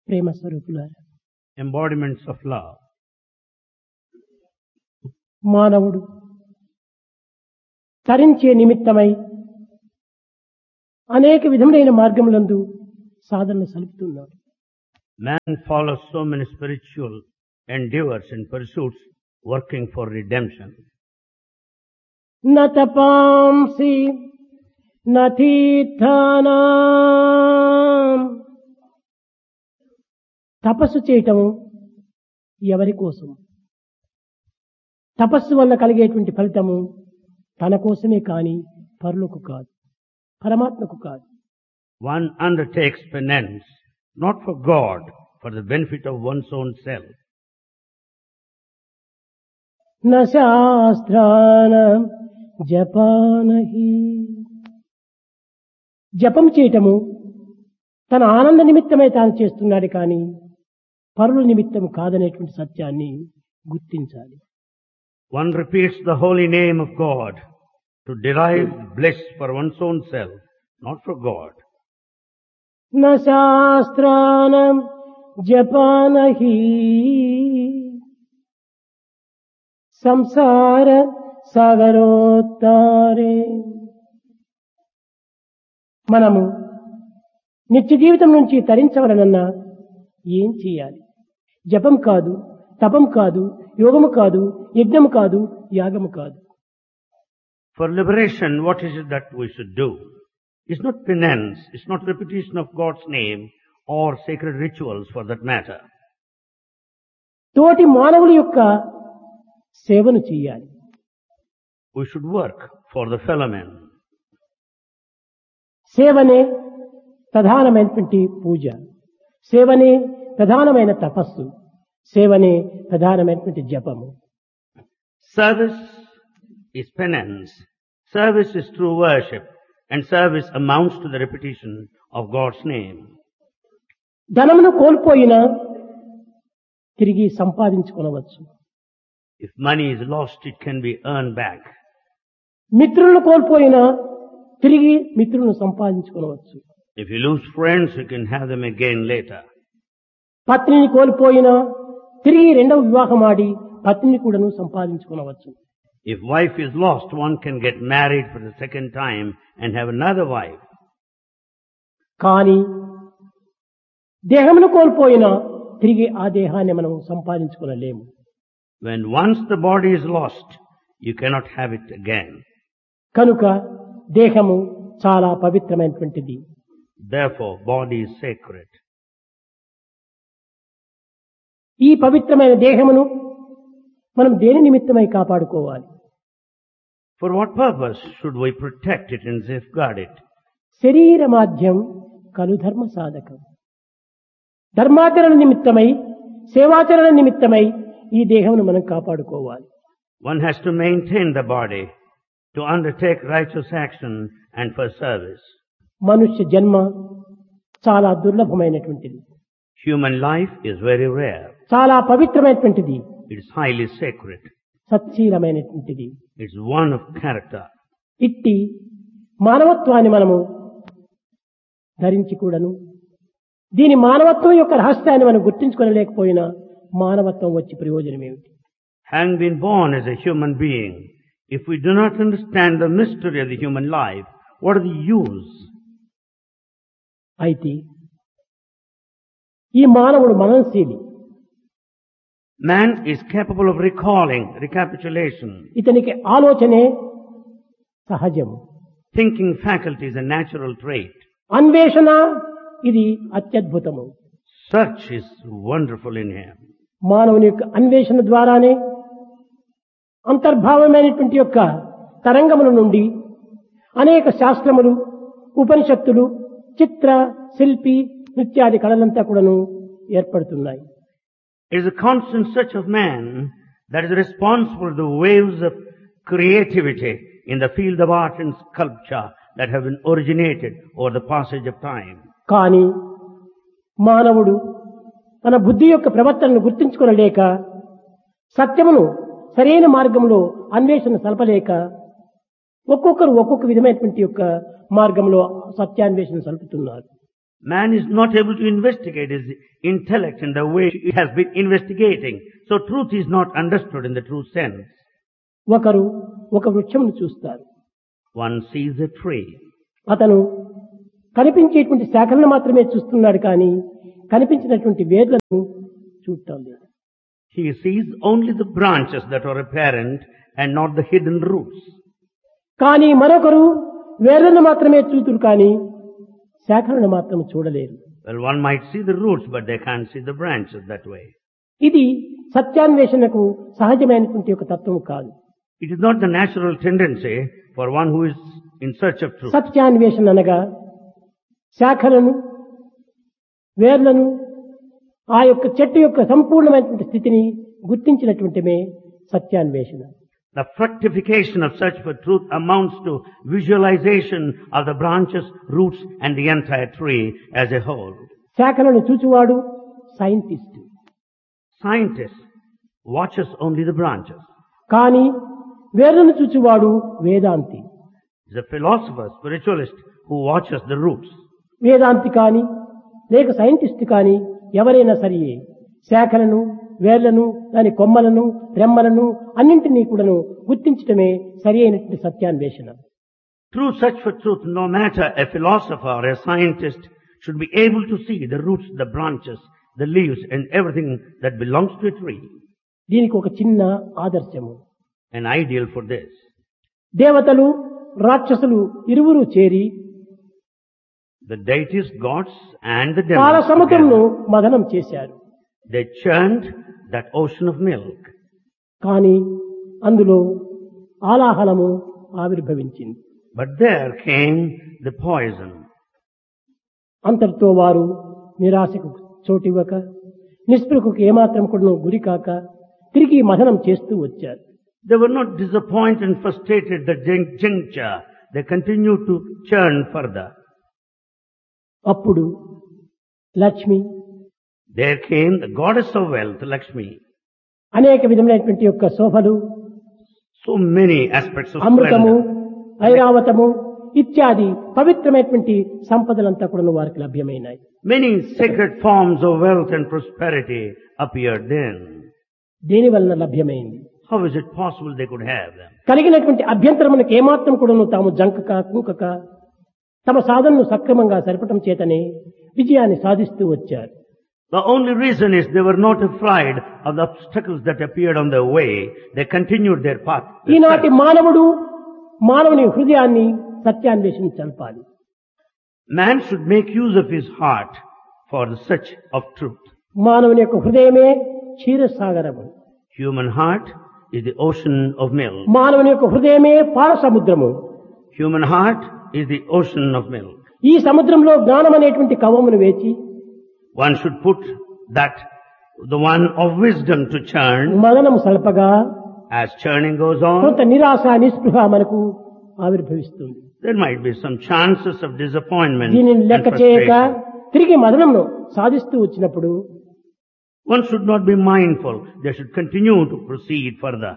ప్రేమ స్వరూపులారా, embodiments of love. మానవుడు తరించే నిమిత్తమై అనేక విధములైన మార్గములందు సాధనలు సలుపుతున్నాడు. Man follows so many spiritual endeavors and pursuits working for redemption. న తపాంసి న తీర్థానాం. తపస్సు చేయటము ఎవరి కోసం? తపస్సు వల్ల కలిగేటువంటి ఫలితము తన కోసమే కాని పరులకు కాదు, పరమాత్మకు కాదు. One undertakes penance not for God, for the benefit of one's own self. న శాస్త్రాన జపానహి. జపం చేయటము తన ఆనంద నిమిత్తమై తాను చేస్తున్నాడు కానీ పరుల నిమిత్తం కాదనేటువంటి సత్యాన్ని గుర్తించాలి. One repeats the holy name of God to derive bliss for one's own self, not for God. న శాస్త్రాన జపానహి సంసార సాగరోత్తారే. మనము నిత్య జీవితం నుంచి తరించవలనన్నా ఏం చేయాలి? జపం కాదు, తపం కాదు, యోగము కాదు, యజ్ఞము కాదు, యాగము కాదు. For liberation, what is it that we should do? It's not penance, it's not repetition of God's name or sacred rituals for that matter. తోటి మానవుల యొక్క సేవను చేయాలి. We should work for the fellow men. సేవనే ప్రధానమైనటువంటి పూజ, సేవనే ప్రధానమైన తపస్సు, సేవనే ప్రధానమైనటువంటి జపము. Service is penance, service is true worship, and service amounts to the repetition of God's name. ధనమును కోల్పోయినా తిరిగి సంపాదించుకొనవచ్చు. If money is lost, it can be earned back. మిత్రులను కోల్పోయినా తిరిగి మిత్రులను సంపాదించుకొనవచ్చు. If you lose friends, you can have them again later. పత్నిని కోల్పోయినా తిరిగి రెండవ వివాహం ఆడి పత్నిని కూడాను సంపాదించుకొనవచ్చు. If wife is lost, one can get married for the second time and have another wife. కానీ దేహమును కోల్పోయినా తిరిగి ఆ దేహాన్ని మనం సంపాదించుకొనలేము. When once the body is lost, you cannot have it again. కనుక దేహము చాలా పవిత్రమైనటువంటిది. Therefore, body is sacred. ఈ పవిత్రమైన దేహమును మనం దేని నిమిత్తమై కాపాడుకోవాలి? For what purpose should we protect it and safeguard it? శరీర మాధ్యం కలు ధర్మ సాధకం. ధర్మాచరణ నిమిత్తమై, సేవాచరణ నిమిత్తమై ఈ దేహమును మనం కాపాడుకోవాలి. One has to maintain the body to undertake righteous action and for service. మనుష్య జన్మ చాలా దుర్లభమైనటువంటిది, Human life is very rare. చాలా పవిత్రమైనటువంటిది, It is highly sacred. సత్శీలమైనటువంటిది. It is one of character. ఇట్టి మానవత్వాన్ని మనము ధరించి కూడాను దీని మానవత్వం యొక్క రహస్యాన్ని మనం గుర్తించుకోలేకపోయినా మానవత్వం వచ్చి ప్రయోజనం ఏమిటి? Having been born as a human being, if we do not understand the mystery of the human life, what are the use? అయితే ఈ మానవుడు మననశీలి. Man is capable of recalling, recapitulation. ఇతనికి ఆలోచనే సహజము. Thinking faculty is a natural trait. అన్వేషణ ఇది అత్యద్భుతము. Search is wonderful in him. మానవుని యొక్క అన్వేషణ ద్వారానే అంతర్భావమైనటువంటి యొక్క తరంగముల నుండి అనేక శాస్త్రములు, ఉపనిషత్తులు, చిత్ర, శిల్పి, నృత్యాది కళలంతా కూడాను ఏర్పడుతున్నాయి. It is a constant search of man that is responsible for the waves of creativity in the field of art and sculpture that have been originated over the passage of time. కానీ మానవుడు తన బుద్ధి యొక్క ప్రవర్తనను గుర్తించుకొనలేక, సత్యమును సరైన మార్గంలో అన్వేషణ సలపలేక ఒక్కొక్కరు ఒక్కొక్క విధమైనటువంటి యొక్క మార్గంలో సత్యాన్వేషణ సలుపుతున్నారు. Man is not able to investigate his intellect in the way it has been investigating. So truth is not understood in the true sense. ఒకరు ఒక వృక్షమును చూస్తారు. One sees a tree. అతను కనిపించేటువంటి శాఖలను మాత్రమే చూస్తున్నాడు కానీ కనిపించినటువంటి వేర్లను చూడటం లేదు. He sees only the branches that are apparent and not the hidden roots. కానీ మరొకరు వేర్లను మాత్రమే చూతురు కానీ శాఖలను మాత్రం చూడలేరు. Well, one might see the roots, but they can't see the branches that way. ఇది సత్యాన్వేషణకు సహజమైనటువంటి ఒక తత్వం కాదు. It is not the natural tendency for one who is in search of truth. సత్యాన్వేషణ అనగా శాఖలను వేర్లను ఆ యొక్క చెట్టు యొక్క సంపూర్ణమైనటువంటి స్థితిని గుర్తించినటువంటిమే సత్యాన్వేషణ. The fructification of search for truth amounts to visualization of the branches, roots and the entire tree as a whole. శాఖలను చూచువాడు scientist. Scientist watches only the branches. కానీ వేర్లను చూచువాడు వేదాంతి. He's a philosopher, spiritualist who watches the roots. వేదాంతి కానీ లేక scientist కానీ ఎవరైనా సరియే శాఖలను వేర్లను దాని కొమ్మలను రెమ్మలను అన్నింటినీ కూడాను గుర్తించటమే సరి అయినటువంటి సత్యాన్వేషణ. True search for truth, no matter a philosopher or a scientist, should be able to see the roots, the branches, the leaves and everything that belongs to a tree. దీనికి ఒక చిన్న ఆదర్శము. An ideal for this. దేవతలు రాక్షసులు ఇరువురు చేరి The deities, gods and the పాల devils సముద్రంను together, మదనం చేశారు. they churned that ocean of milk. కానీ అందులో ఆలాహలము ఆవిర్భవించింది. But there came the poison. అంతటితో వారు నిరాశకు చోటివ్వక నిస్పృహకు ఏమాత్రం కూడా గురి కాక తిరిగి మదనం చేస్తూ వచ్చారు. They were not disappointed and frustrated at the juncture. They continued to churn further. అప్పుడు Lakshmi There came the goddess of wealth, Lakshmi. అనేక విధమైనటువంటి యొక్క శోభలు So many aspects of అమృతము splendor. ఐరావతము ఇత్యాది పవిత్రమైనటువంటి సంపదలంతా కూడా వారికి లభ్యమైనాయి. Many sacred forms of wealth and prosperity appeared then. దేని వలన లభ్యమైంది? How is it possible they could have them? కలిగినటువంటి అభ్యంతరమునకు ఏమాత్రం కూడాను తాము జంకక కుంకక తమ సాధనను సక్రమంగా సరిపటం చేతనే విజయాన్ని సాధిస్తూ వచ్చారు. The only reason is they were not afraid of the obstacles that appeared on their way. They continued their path. ఈనాటి మానవుడు మానవుని హృదయాన్ని సత్యాన్వేషణ చల్పాలి. Man should make use of his heart for the search of truth. మానవుని యొక్క హృదయమే క్షీరసాగరము. Human heart is the ocean of milk. మానవుని యొక్క హృదయమే పాల సముద్రము. Human heart is the ocean of milk. ఈ సముద్రంలో జ్ఞానం అనేటువంటి కవ్వమును వేచి One should put that, the one of wisdom to churn. మదనము సల్పగా As churning goes కొంత on, నిరాశ నిస్పృహ మనకు ఆవిర్భవిస్తుంది. there might be some chances of disappointment దీనిని and లెక్క చేయక frustration. తిరిగి మదనంను సాధిస్తూ వచ్చినప్పుడు One should not be mindful. They should continue to proceed further.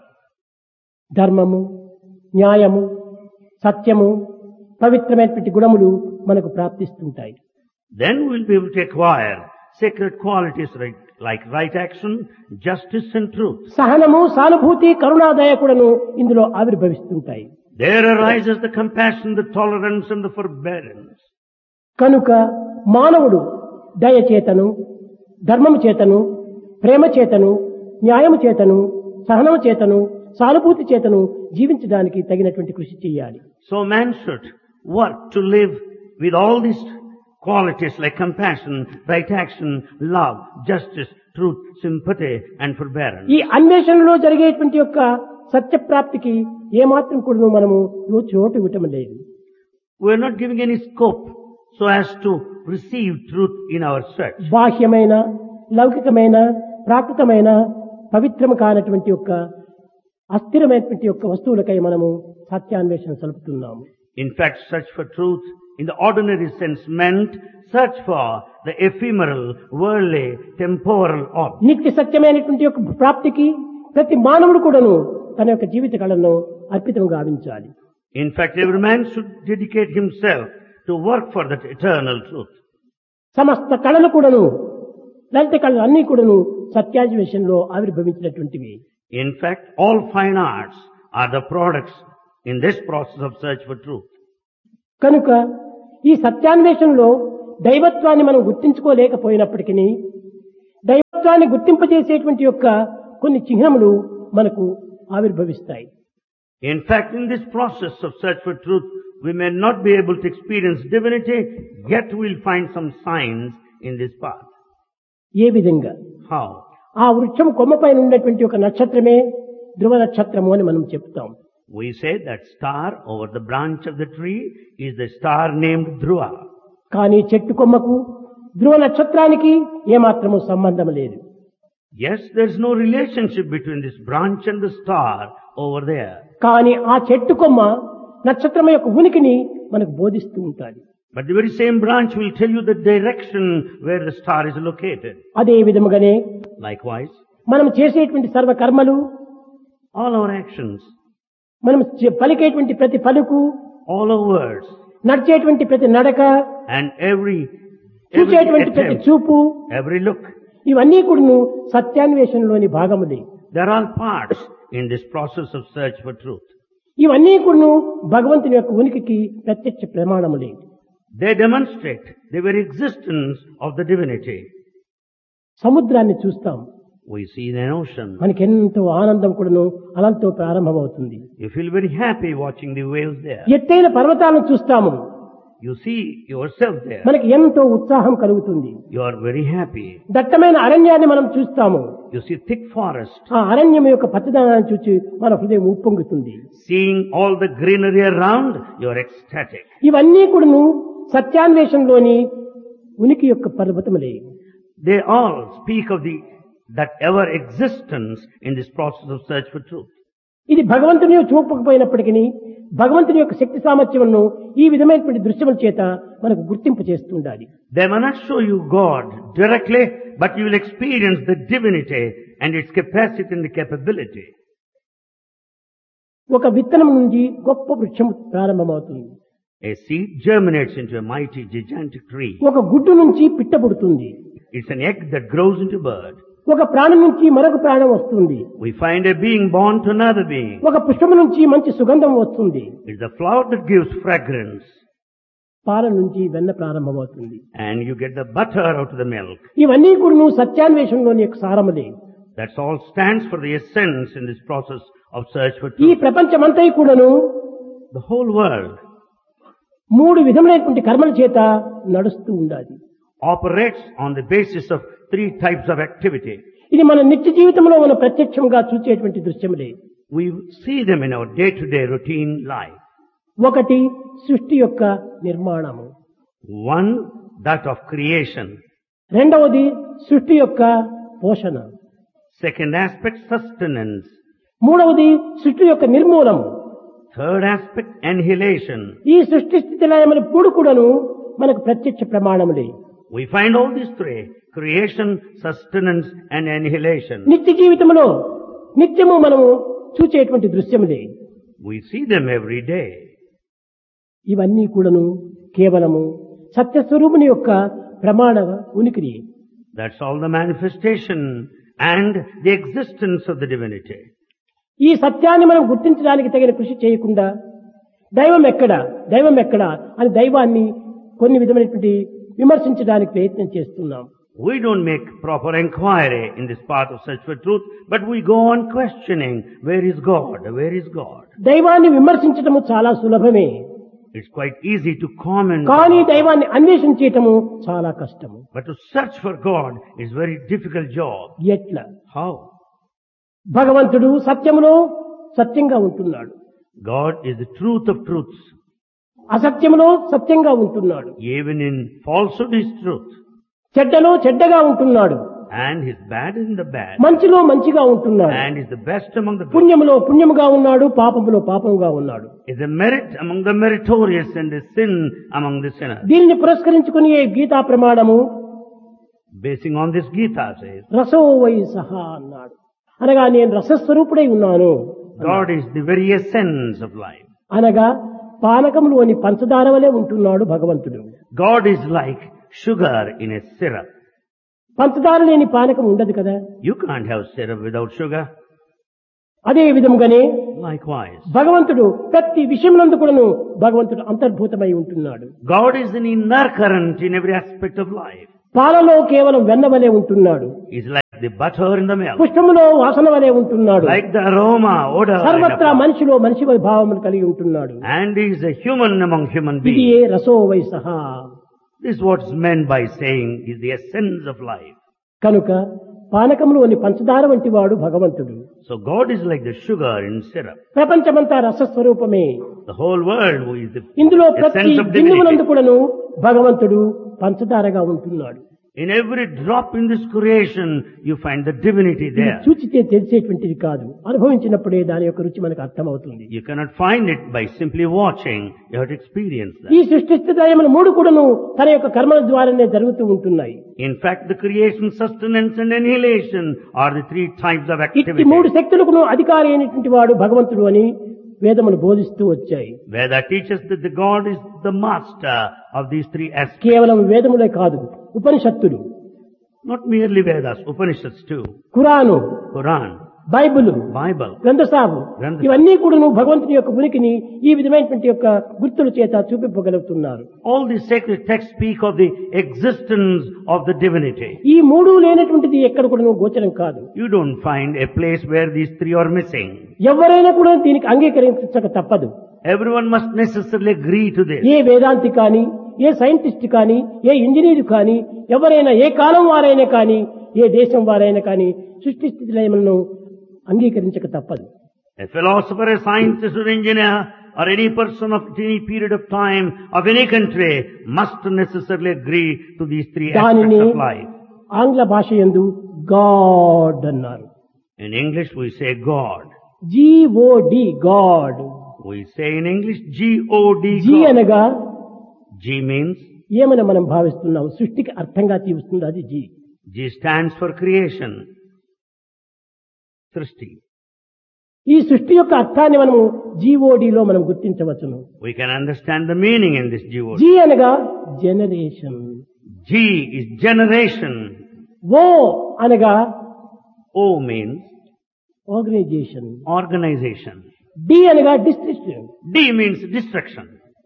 ధర్మము న్యాయము సత్యము పవిత్రమైనటువంటి గుణములు మనకు ప్రాప్తిస్తుంటాయి. Then we'll be able to acquire sacred qualities like right action, justice and truth. సహనము సానుభూతి కరుణాదయ కూడాను ఇందులో ఆవిర్భవిస్తుంటాయి. There arises the compassion, the tolerance and the forbearance. కనుక మానవుడు దయ చేతను ధర్మము చేతను ప్రేమ చేతను న్యాయము చేతను సహనము చేతను సానుభూతి చేతను జీవించడానికి తగినటువంటి కృషి చేయాలి. So man should work to live with all these qualities like compassion, right action, love, justice, truth, sympathy and forbearance. ఈ అన్వేషణలో జరిగేటువంటి యొక్క సత్యప్రాప్తికి ఏమాత్రం కూడా మనము చోటు ఇవ్వటం లేదు. We are not giving any scope so as to receive truth in our search. బాహ్యమైన లౌకికమైన ప్రాకృతమైన పవిత్రము కానటువంటి యొక్క అస్థిరమైనటువంటి యొక్క వస్తువులకై మనము సత్యాన్వేషణ సలుపుతున్నాము. In fact, search for truth in the ordinary sense meant search for the ephemeral, worldly, temporal object. నిత్య సత్యమైనటువంటి యొక్క ప్రాప్తికి ప్రతి మానవుడు కూడాను తన యొక్క జీవిత కాలంలో అర్పితం గావించాలి. In fact, every man should dedicate himself to work for that eternal truth. సమస్త కళలు కూడాను, లలిత కళలు అన్ని కూడాను సత్యాన్వేషణలో ఆవిర్భవించినటువంటివి. In fact, all fine arts are the products in this process of search for truth. కనుక ఈ సత్యాన్వేషణలో దైవత్వాన్ని మనం గుర్తించుకోలేకపోయినప్పటికీ దైవత్వాన్ని గుర్తింపజేసేటువంటి యొక్క కొన్ని చిహ్నములు మనకు ఆవిర్భవిస్తాయి. In fact, in this process of search for truth, we may not be able to experience divinity, yet we'll find some signs in this path. ఏ విధంగా? How? ఆ వృక్షం కొమ్మపైన ఉన్నటువంటి ఒక నక్షత్రమే ధ్రువ నక్షత్రము అని మనం చెప్తాం. We say that star over the branch of the tree is the star named Dhruva. కానీ చెట్టు కొమ్మకు ధ్రువ నక్షత్రానికి ఏమాత్రము సంబంధం లేదు. Yes, there's no relationship between this branch and the star over there. కానీ ఆ చెట్టు కొమ్మ నక్షత్రం యొక్క ఉనికిని మనకు బోధిస్తూ ఉంటాది. But the very same branch will tell you the direction where the star is located. అదే విధముగానే Likewise, మనం చేసేటువంటి సర్వ కర్మలు, all our actions, మనం పలికేటువంటి ప్రతి పలుకు, all our words, నడిచేటువంటి ప్రతి నడక, and every చూసేటువంటి ప్రతి attempt, చూపు, every look, ఇవన్నీ కూడాను సత్యాన్వేషణలోని భాగములే. they're all parts in this process of search for truth. ఇవన్నీ కూడాను భగవంతుని యొక్క ఉనికికి ప్రత్యక్ష ప్రమాణములే. They demonstrate the very existence of the divinity. సముద్రాన్ని చూస్తాం, We see an ocean. మనకెంతో ఆనందం కూడాను అలంతో ప్రారంభమవుతుంది. You feel very happy watching the waves there. ఎత్తైన పర్వతాలను చూస్తాము, You see yourself there. మనకి ఎంతో ఉత్సాహం కలుగుతుంది. You are very happy. దట్టమైన అరణ్యాన్ని మనం చూస్తాము, You see thick forest. ఆ అరణ్యం యొక్క పచ్చదనాన్ని చూసి మన హృదయం ఉప్పొంగుతుంది. Seeing all the greenery around, you are ecstatic. ఇవన్నీ కూడాను సత్యాన్వేషణలోని ఉనికి యొక్క పర్వతములే. They all speak of that ever existence in this process of search for truth. ఇది భగవంతుని చూపకపోయినప్పటికీ భగవంతుని యొక్క శక్తి సామర్థ్యములను ఈ విధమైనటువంటి దృశ్యముల చేత మనకు గుర్తింపు చేస్తుండాలి. They may not show you God directly, but you will experience the divinity and its capacity and the capability. ఒక విత్తనం నుంచి గొప్ప వృక్షం ప్రారంభమవుతుంది. A seed germinates into a mighty gigantic tree. ఒక గుడ్డు నుంచి పిట్ట పుడుతుంది. It's an egg that grows into a bird. ఒక ప్రాణం నుంచి మరొక ప్రాణం వస్తుంది. We find a being born to another being. ఒక పుష్పము నుంచి మంచి సుగంధం వస్తుంది. It's the flower that gives fragrance. పాల నుంచి వెన్న ప్రారంభమవుతుంది. And you get the butter out of the milk. ఇవన్నీ కూడా సత్యాన్వేషణలోని యొక్క సారములే. That's all stands for the essence in this process of search for ఈ truth. ప్రపంచమంతా కూడాను The whole world మూడు విధములైనటువంటి కర్మల చేత నడుస్తూ ఉండాలి. operates on the basis of three types of activity. ఇది మన నిత్య జీవితంలో మనం ప్రత్యక్షంగా చూసేటువంటి దృశ్యములే. We see them in our day-to-day routine life. ఒకటి సృష్టి యొక్క నిర్మాణము, One, that of creation. రెండవది సృష్టి యొక్క పోషణ, Second aspect, sustenance. మూడవది సృష్టి యొక్క నిర్మూలము. Third aspect, annihilation. ఈ సృష్టి స్థితి లయములు మూడు కూడాను మనకు ప్రత్యక్ష ప్రమాణములే. We find all these three, creation, sustenance and annihilation. నిత్య జీవితంలో నిత్యము మనము చూచేటువంటి దృశ్యములే. We see them every day. ఇవన్నీ కూడాను కేవలము సత్యస్వరూపుని యొక్క ప్రమాణ ఉనికిని. That's all the manifestation and the existence of the divinity. ఈ సత్యాన్ని మనం గుర్తించడానికి తగిన కృషి చేయకుండా దైవం ఎక్కడా దైవం ఎక్కడా అని దైవాన్ని కొన్ని విధమైనటువంటి విమర్శించడానికి ప్రయత్నం చేస్తున్నాం. We don't make proper inquiry in this path of search for truth, but we go on questioning, where is God? Where is God? దైవాన్ని విమర్శించటము చాలా సులభమే. It's quite easy to comment. కానీ దైవాన్ని అన్వేషించటము చాలా కష్టము. But to search for God is very difficult job. ఎట్లా? How? భగవంతుడు సత్యములో సత్యంగా ఉంటున్నాడు. God is the truth of truths. అసత్యములో సత్యంగా ఉంటున్నాడు. Even in falsehood is truth. చెడ్డలో చెడ్డగా ఉంటున్నాడు. And he's bad in the bad. మంచిలో మంచిగా ఉంటున్నాడు. And is the best among the good. పుణ్యములో పుణ్యముగా ఉన్నాడు, పాపములో పాపముగా ఉన్నాడు. Is a merit among the meritorious and a sin among the sinners. దీనిని పురస్కరించుకుని ఈ గీతా ప్రమాణము Basing on this Gita says, రసో why సహా అన్నాడు. అనగా నేను రసస్వరూపుడై ఉన్నాను. God is the very essence of life. అనగా పానకంలోని పంచదార వలె ఉంటున్నాడు భగవంతుడు. God is like sugar in a syrup. పంచదార లేని పానకం ఉండదు కదా. You can't have syrup without sugar. అదే విధముగానే Likewise, భగవంతుడు ప్రతి విషయమునందు కూడాను భగవంతుడు అంతర్భూతమై ఉంటున్నాడు. God is an inner current in every aspect of life. పాలలో కేవలం వెన్న వలె ఉంటున్నాడు. He's like the butter in the milk, పుష్పములో వాసన వలె ఉంటున్నాడు. like the aroma, odor, in a సర్వత్రా flower. మనిషిలో మనిషి భావములు కలిగి ఉంటున్నాడు. And he is a human among human ఇది beings. రసో వైసహ. This is what's meant by saying is the essence of life. కనుక పానకములోని పంచదార వంటి వాడు భగవంతుడు. So God is like the sugar in syrup. ప్రపంచమంతా రసస్వరూపమే. The whole world who is the ఇందులో ప్రతి essence of బిందువునందు divinity. కూడాను భగవంతుడు పంచదారగా ఉంటున్నాడు. In every drop in this creation, you find the divinity ఇది there. చూచితే తెలిసేటువంటిది కాదు, అనుభవించినప్పుడే దాని యొక్క రుచి మనకు అర్థమవుతుంది. You cannot find it by simply watching. You have to experience ఈ that. సృష్టి స్థితిలయములు మూడు కూడాను తన యొక్క కర్మల ద్వారానే జరుగుతూ ఉంటున్నాయి. In fact, the creation, sustenance and annihilation are the three types of ఇట్టి activity. మూడు శక్తులకు అధికారి అయినటువంటి వాడు భగవంతుడు అని వేదములు బోధిస్తూ వచ్చాయి. Veda teaches that the God is the master of these three aspects. కేవలం వేదములే కాదు, ఉపనిషత్తులు, Not merely Vedas, Upanishads too, Quran, Quran, Bible, Bible. గ్రంథసాము, గ్రంథ- ఇవన్నీ కూడా భగవంతుని యొక్క ఉనికిని ఈ విధమైనటువంటి యొక్క గుర్తుల చేత చూపింపగలుగుతున్నారు. All these sacred texts speak of the existence of the divinity. ఈ మూడు లేనటువంటిది ఎక్కడ కూడా గోచరం కాదు. You don't find a place where these three are missing. ఎవరైనా కూడా దీనికి అంగీకరించక తప్పదు. Everyone must necessarily agree to this. ఏ వేదాంతి కానీ, ఏ సైంటిస్ట్ కానీ, ఏ ఇంజనీర్ కానీ, ఎవరైనా ఏ కాలం వారైనా కానీ, ఏ దేశం వారైనా కానీ సృష్టి స్థితి లయములను అంగీకరించక తప్పదు. A philosopher, a scientist or engineer or any person of any period of time of any country must necessarily agree to these three దానిని aspects of life. ఆంగ్ల భాష యందు గాడ్ అన్నారు. In English we say God. GOD God. We say in English G-O-D, G God. అనగా G means, ఏమని మనం భావిస్తున్నాం, సృష్టికి అర్థంగా తీస్తుంది అది G. G stands for creation. Srishti. ఈ సృష్టి యొక్క అర్థాన్ని మనము జీఓడిలో మనం గుర్తించవచ్చును. We can understand the meaning in this G word. G అనగా జనరేషన్, G is generation. ఓ అనగా O means organisation, organization. D అనగా డిస్ట్రిక్షన్. D means destruction.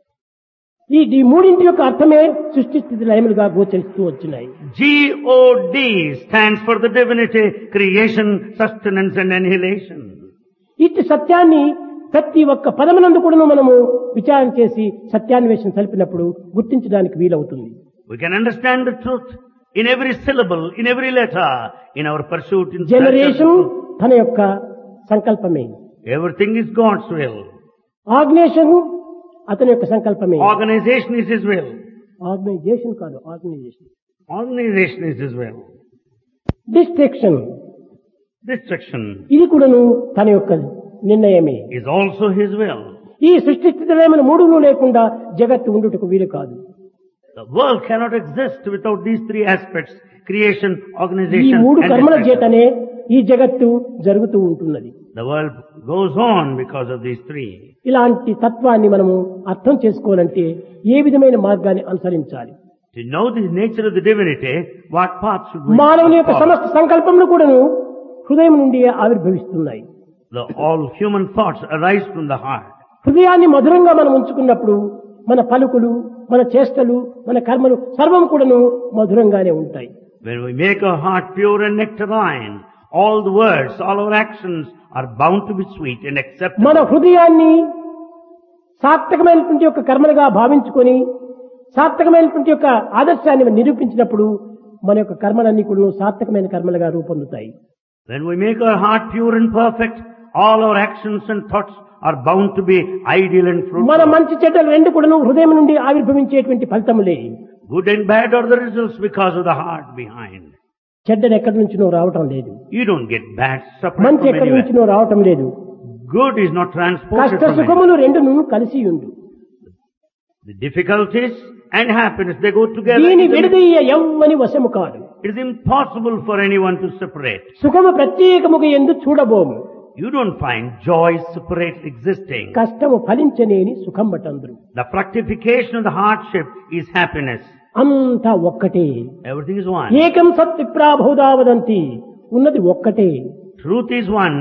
ఈ మూడింటి యొక్క అర్థమే సృష్టి స్థితి లయములుగా గోచరిస్తూ వచ్చినాయి. G-O-D stands for the divinity, creation, sustenance and annihilation. ఇట్టి సత్యాన్ని ప్రతి ఒక్క పదమునందు కూడా మనము విచారణ చేసి సత్యాన్వేషణ సలిపినప్పుడు గుర్తించడానికి వీలవుతుంది. We can understand the truth in every syllable, in every letter, in our pursuit in search of generation the truth. తన యొక్క సంకల్పమే, Everything is God's will. Organisation అతని యొక్క సంకల్పమే. Organization is His will. Organisation కాదు, organisation. Organization is His will. Destruction Destruction ఇది కూడాను తన యొక్క నిర్ణయమే. is also His will. ఈ సృష్టి స్థితిలయములు మూడును లేకుండా జగత్తు ఉండుటకు వీలు కాదు. The world cannot exist without these three aspects, creation, ఈ organization మూడు and కర్మల destruction. చేతనే ఈ జగత్తు జరుగుతూ ఉంటున్నది. The world goes on because of these three. ఇలాంటి తత్వాన్ని మనము అర్థం చేసుకోవాలంటే ఏ విధమైన మార్గాన్ని అనుసరించాలి? To know the nature of the divinity, what path should we మానవుని యొక్క follow? సమస్త సంకల్పములు కూడాను హృదయం నుండి ఆవిర్భవిస్తున్నాయి. All human thoughts arise from the heart. హృదయాన్ని మధురంగా మనం ఉంచుకున్నప్పుడు మన పలుకులు, మన చేష్టలు, మన కర్మలు సర్వం కూడాను మధురంగానే ఉంటాయి. When we make our heart pure and nectarine, all the words, all our actions are bound to be sweet and మన acceptable. హృదయాన్ని సార్థకమైనటువంటి యొక్క కర్మలుగా భావించుకొని సార్థకమైనటువంటి యొక్క ఆదర్శాన్ని నిరూపించినప్పుడు మన యొక్క కర్మలన్నీ కూడా సార్థకమైన కర్మలుగా రూపొందుతాయి. When we make our heart pure and perfect, all our actions and thoughts are bound to be ideal and మన fruitful. మంచి చెడ్డలు రెండు కూడాను హృదయం నుండి ఆవిర్భవించేటువంటి ఫలితములే. Good and bad are the results because of the heart behind. చెడ్డలు ఎక్కడి నుంచినో రావటం లేదు, You don't get bad separate మంచి from ఎక్కడి anywhere. నుంచినో రావటం లేదు. Good is not transported కష్ట from anywhere. సుఖములు రెండును కలిసి ఉండు. The difficulties and happiness, they go together. దీని విడదీయ ఎవ్వని వశము కాదు. It is impossible for anyone to separate. సుఖము ప్రత్యేకముగా ఎందు చూడబోము. You don't find joy separate existing. కష్టము ఫలించనేని సుఖం బటందరు. The fructification of the hardship is happiness. అంతా ఒక్కటే. Everything is one. ఏకం సత్ విప్రా బహుధా వదంతి. ఉన్నది ఒక్కటే. Truth is one.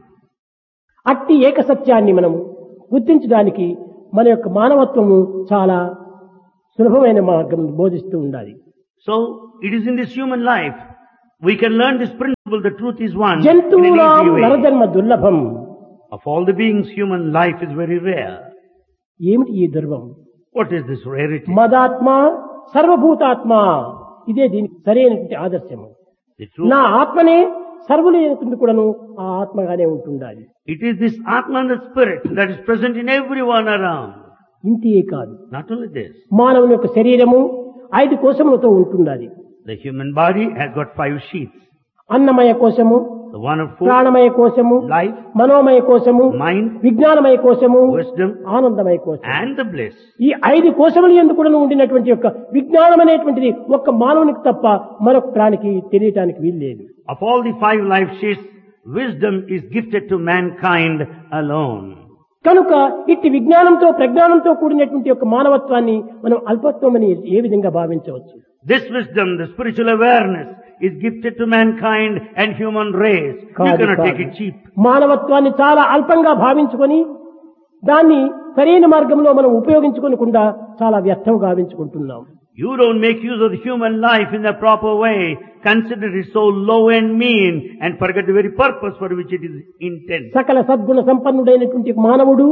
అట్టి ఏక సత్యాన్ని మనం గుర్తించడానికి మన యొక్క మానవత్వము చాలా సులభమైన మార్గం బోధిస్తూ ఉండాలి. So, it is in this human life we can learn this principle, the truth is one, in an జంతువునాం easy way. నరజన్మ దుర్లభం. Of all the beings, human life is very rare. ఏమిటి ఈ దుర్వం? What is this rarity? మదాత్మ సర్వభూతాత్మ. ఇదే దీనికి సరైనటువంటి ఆదర్శము. The truth, నా ఆత్మనే సర్వులైనటువంటి కూడాను ఆ ఆత్మగానే ఉంటుండాలి. it is this Atma and the Spirit that is present in everyone around. ఇంతే కాదు, Not only this, మానవుని యొక్క శరీరము 5 కోశములతో ఉంటుండాలి. the human body has got 5 sheaths. అన్నమయ కోశము, The one of food, ప్రాణమయ కోశము, life, మనోమయ కోశము, mind, విజ్ఞానమయ కోశము, wisdom, ఆనందమయ కోశం. and the bliss. ఈ 5 కోశముల యందు కూడా ఉండినటువంటి యొక్క విజ్ఞానం అనేటువంటిది ఒక్క మానవునికి తప్ప మరొక ప్రాణికి తెలియటానికి వీల్లేదు. Of all the 5 life sheaths, wisdom is gifted to mankind alone. కనుక ఇట్టి విజ్ఞానంతో ప్రజ్ఞానంతో కూడినటువంటి యొక్క మానవత్వాన్ని మనం అల్పత్వమని ఏ విధంగా భావించవచ్చు? This wisdom, the spiritual awareness, is gifted to mankind and human race. You కాదు, cannot కాదు. take it cheap. మానవత్వాన్ని చాలా అల్పంగా భావించుకొని దాన్ని సరైన మార్గంలో మనం ఉపయోగించుకోకుండా చాలా వ్యర్థం గావించుకుంటున్నాం. You don't make use of the human life in the proper way. Consider it so low and mean and forget the very purpose for which it is intended. సకల సద్గుణ సంపన్నుడైనటువంటి మానవుడు,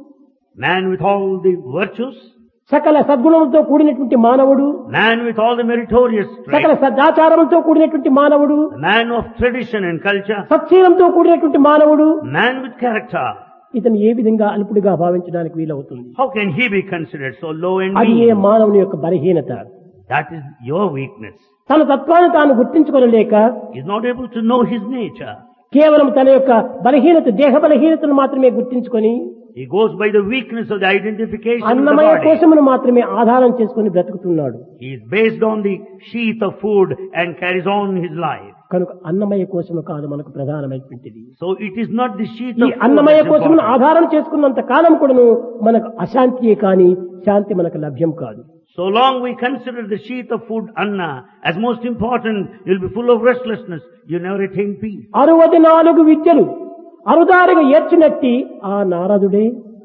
Man with all the virtues, సకల సద్గుణములతో కూడినటువంటి మానవుడు, man with all the meritorious సకల traits, సదాచారములతో కూడినటువంటి మానవుడు, man of tradition and culture, సత్శీలంతో కూడినటువంటి మానవుడు, man with character. ఇతను ఏ విధంగా అల్పుడిగా భావించడానికి వీలవుతుంది? How can he be considered so low and అది ఏ mean? మానవుని యొక్క బలహీనత. That is your weakness. తన తత్వాన్ని తాను గుర్తించుకోలేక He is not able to know his nature. కేవలం తన యొక్క బలహీనత, దేహ బలహీనతను మాత్రమే గుర్తించుకొని He goes by the weakness of the identification of the Annamayya body. కోశమును మాత్రమే ఆధారం చేసుకొని బ్రతుకుతున్నాడు. He is based on the sheath of food and carries on his life. కనుక అన్నమయ కోశము కాదు మనకు ప్రధానమైనటువంటిది. So it is not the sheath ఈ of food Annamayya that's కోశమును important. ఆధారం చేసుకున్నంత కాలం కూడాను మనకు అశాంతియే కాని శాంతి మనకు లభ్యం కాదు. So long we consider the sheath of food, anna, as most important, you'll be full of restlessness. You never attain peace. 64 విద్యలు అరుదారుగా ఏర్చినట్టి ఆ నారదుడే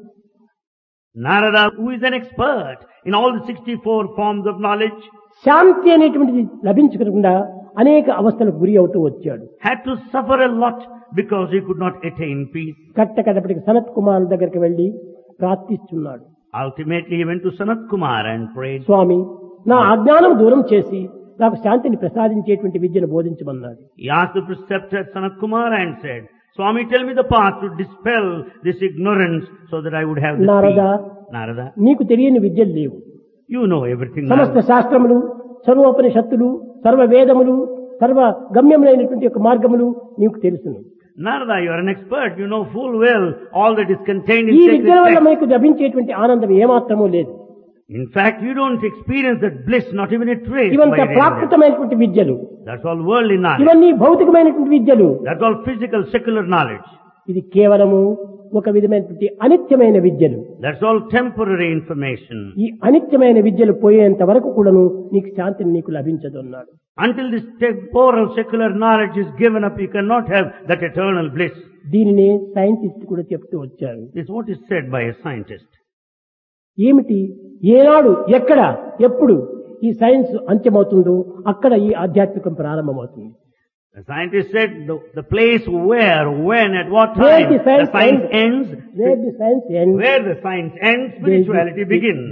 Narada, who is an expert in all the 64 forms of knowledge, శాంతి అనేటువంటిది లభించకుండా అనేక అవస్థలకు గురి అవుతూ వచ్చాడు. had to suffer a lot because he could not attain peace. కట్టకడపటికి Sanath Kumar దగ్గరికి వెళ్లి ప్రార్థిస్తున్నాడు. Ultimately, he went to Sanat Kumar and prayed. స్వామి, నా అజ్ఞానం దూరం చేసి నాకు శాంతిని ప్రసాదించేటువంటి విద్యను బోధించమన్నాడు. He asked the preceptor Sanat Kumar and said, Swami, tell me the path to dispel this ignorance so that I would have this Narada, peace. Narada, నీకు తెలియని విద్యలు లేవు. you know everything. సమస్త Narada. శాస్త్రములు, సర్వోపనిషత్తులు, సర్వ వేదములు, సర్వ గమ్యములైనటువంటి యొక్క మార్గములు నీకు తెలుసును. Narada, you are an expert. You know full well all that is contained in ఈ sacred విద్యల వల్ల texts. మీకు లభించేటువంటి ఆనందం ఏమాత్రమూ లేదు. In fact, you don't experience that bliss, not even a trace. ఇవంతా by reading them. ప్రాకృతమైనటువంటి విద్యలు, That's all worldly knowledge. ఇవన్నీ భౌతికమైనటువంటి విద్యలు. That's all physical, secular knowledge. ఇది కేవలము ఒక విధమైనటువంటి అనిత్యమైన విద్యలు. That's all temporary information. ఈ అనిత్యమైన విద్యలు పోయేంత వరకు కూడాను నీకు శాంతిని నీకు లభించదు అన్నాడు. Until this temporal, secular knowledge is given up, you cannot have that eternal bliss. దీనినే సైంటిస్ట్ కూడా చెప్తూ వచ్చారు. This is what is said by a scientist. ఏమిటి, ఏనాడు, ఎక్కడ, ఎప్పుడు ఈ సైన్స్ అంత్యమవుతుందో అక్కడ ఈ ఆధ్యాత్మికం ప్రారంభమవుతుంది. The scientist said the place where, when, at what Where time the science the science ends, Where the science ends, where the science ends, spirituality begins.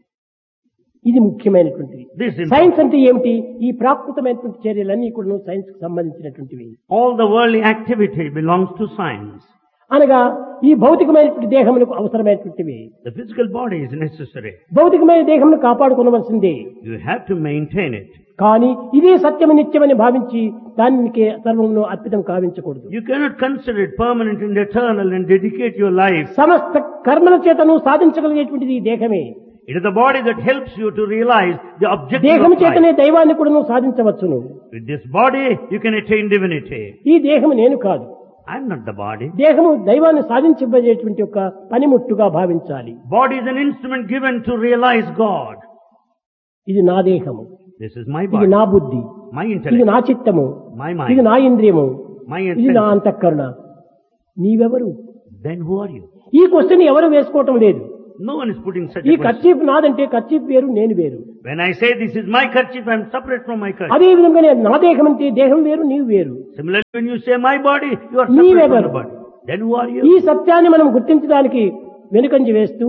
ఇది ముఖ్యమైనటువంటిది. This is సైన్స్ అంటే ఏమిటి? ఈ ప్రాకృతమైనటువంటి చర్యలన్నీ కూడా సైన్స్ కు సంబంధించినటువంటివి. all the worldly activity belongs to science. అనగా ఈ భౌతికమైనటువంటి దేహములకు అవసరమైనటువంటివి. The physical body is necessary. భౌతికమైన దేహమును కాపాడుకోవలసిందే. You have to maintain it. కానీ ఇదే సత్యము నిత్యమని భావించి దానికి సర్వమును అర్పితం కావించకూడదు. You cannot consider it permanent and eternal and dedicate your life. సమస్త కర్మల చేతను సాధించగలిగేటువంటిది ఈ దేహమే. It is the body that helps you to realize the objective దేహము of చేతనే life. దైవాన్ని కూడా సాధించవచ్చును. With this body, you can attain divinity. ఈ దేహము నేను కాదు. I am not the body. దేహము దైవాన్ని సాధించబడేటువంటి ఒక పనిముట్టుగా భావించాలి. Body is an instrument given to realize God. ఇది నా దేహము, This is my ఇది body, నా బుద్ధి, my ఇది intellect, నా చిత్తము, my ఇది mind, నా ఇంద్రియము, my ఇది నా senses. అంతఃకరణ. నీవెవరు? Then who are you? ఈ క్వశ్చన్ ఎవరు వేసుకోవటం లేదు. No one is putting such ఈ a question. కర్చీఫ్ నాదంటే కర్చీఫ్ వేరు, నేను వేరు. When I say this is my kerchief, I am separate from my kerchief. అదే విధంగానే నా దేహం అంటే దేహం వేరు, నీవు వేరు. Similarly, when you say my body, you are Nee separate from wever. the body. Then who are ఈ you? సత్యాన్ని మనం గుర్తించడానికి వెనుకంజ వేస్తూ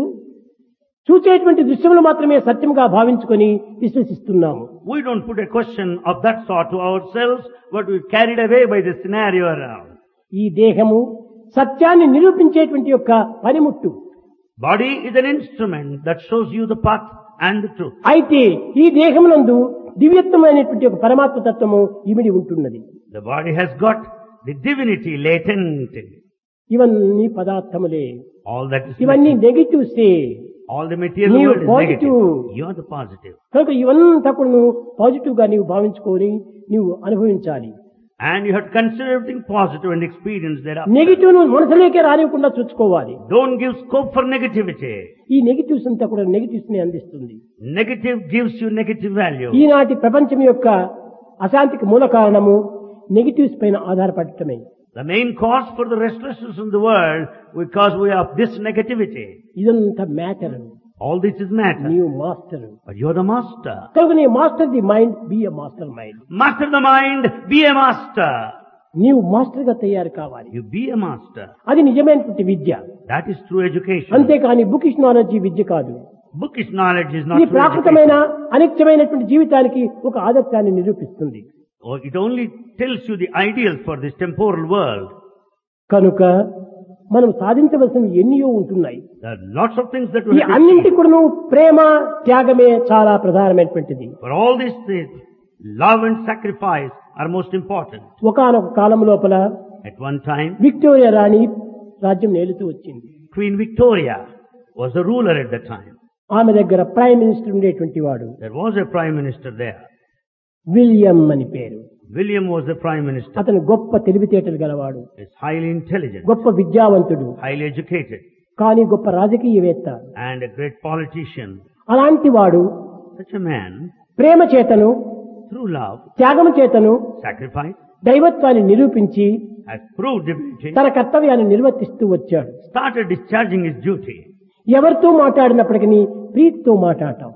చూచేటువంటి దృశ్యములు మాత్రమే సత్యంగా భావించుకొని విశ్వసిస్తున్నాము. We don't put a question of that sort to ourselves, but we are carried away by the scenario around. ఈ దేహము సత్యాన్ని నిరూపించేటువంటి యొక్క పనిముట్టు. Body is an instrument that shows you the path and the truth. అయితే ఈ దేహమునందు దివ్యత్వమైనటువంటి ఒక పరమాత్మ తత్వము ఇమిడి ఉంటున్నది. The body has got the divinity latent in it. ఇవన్నీ పదార్థములే, All that is ఇవన్నీ material. నెగిటివ్సే. All the material నీవు world is positive. negative. You are the positive. కనుక ఇవంతా కూడా నువ్వు పాజిటివ్ గా నీవు భావించుకొని నీవు అనుభవించాలి. And you have to consider everything positive and experience thereafter. Negative ను మనసులోకే రానివ్వకుండా చూసుకోవాలి. Don't give scope for negativity. ఈ నెగిటివ్స్ అంతా కూడా నెగిటివ్స్ ని అందిస్తుంది. Negative gives you negative value. ఈనాటి ప్రపంచం యొక్క అశాంతికి మూల కారణము నెగిటివ్స్ పైన ఆధారపడటమే. The main cause for the restlessness in the world because we have this negativity. ఇదంతా matter. All this is matter. నీవు master. But you're the master. కనుక నీ master the mind, B a master mind. Master the mind, be a master. నీవు master గా తయారు కావాలి. You be a master. అది నిజమైనటువంటి విద్య. That is true education. అంతేకాని బుకిష్ నాలెడ్జ్ విద్య కాదు. Bookish knowledge is ఈ not true ప్రాకృతమైన education. అనిత్యమైనటువంటి జీవితానికి ఒక ఆదర్శాన్ని నిరూపిస్తుంది. Oh, it only tells you the ideal for this temporal world. కనుక మనం సాధించవలసిన ఎన్నో ఉంటున్నాయి. There are lots of things that ఈ we have to అన్నింటి achieve. కూడా ప్రేమ త్యాగమే చాలా ప్రధానమైనటువంటిది. For all these things, love and sacrifice are most important. ఒకానొక కాలం లోపల At one time, విక్టోరియా రాణి రాజ్యం నేలుతూ వచ్చింది. Queen Victoria was the ruler at the time. ఆమె దగ్గర ప్రైమ్ మినిస్టర్ ఉండేటువంటి వాడు There was a prime minister there. William అని పేరు. William was the prime minister. అతను గొప్ప తెలివితేటలు గలవాడు, He's highly intelligent, గొప్ప విద్యావంతుడు, highly educated, కానీ గొప్ప రాజకీయవేత్త. and a great politician. అలాంటి వాడు Such a man, ప్రేమ చేతను through love, త్యాగం చేతను sacrifice, దైవత్వాన్ని నిరూపించి has proved divinity, తన కర్తవ్యాన్ని నిర్వర్తిస్తూ వచ్చాడు. started discharging his duty. ఎవరితో మాట్లాడినప్పటికీ ప్రీతితో మాట్లాడటం,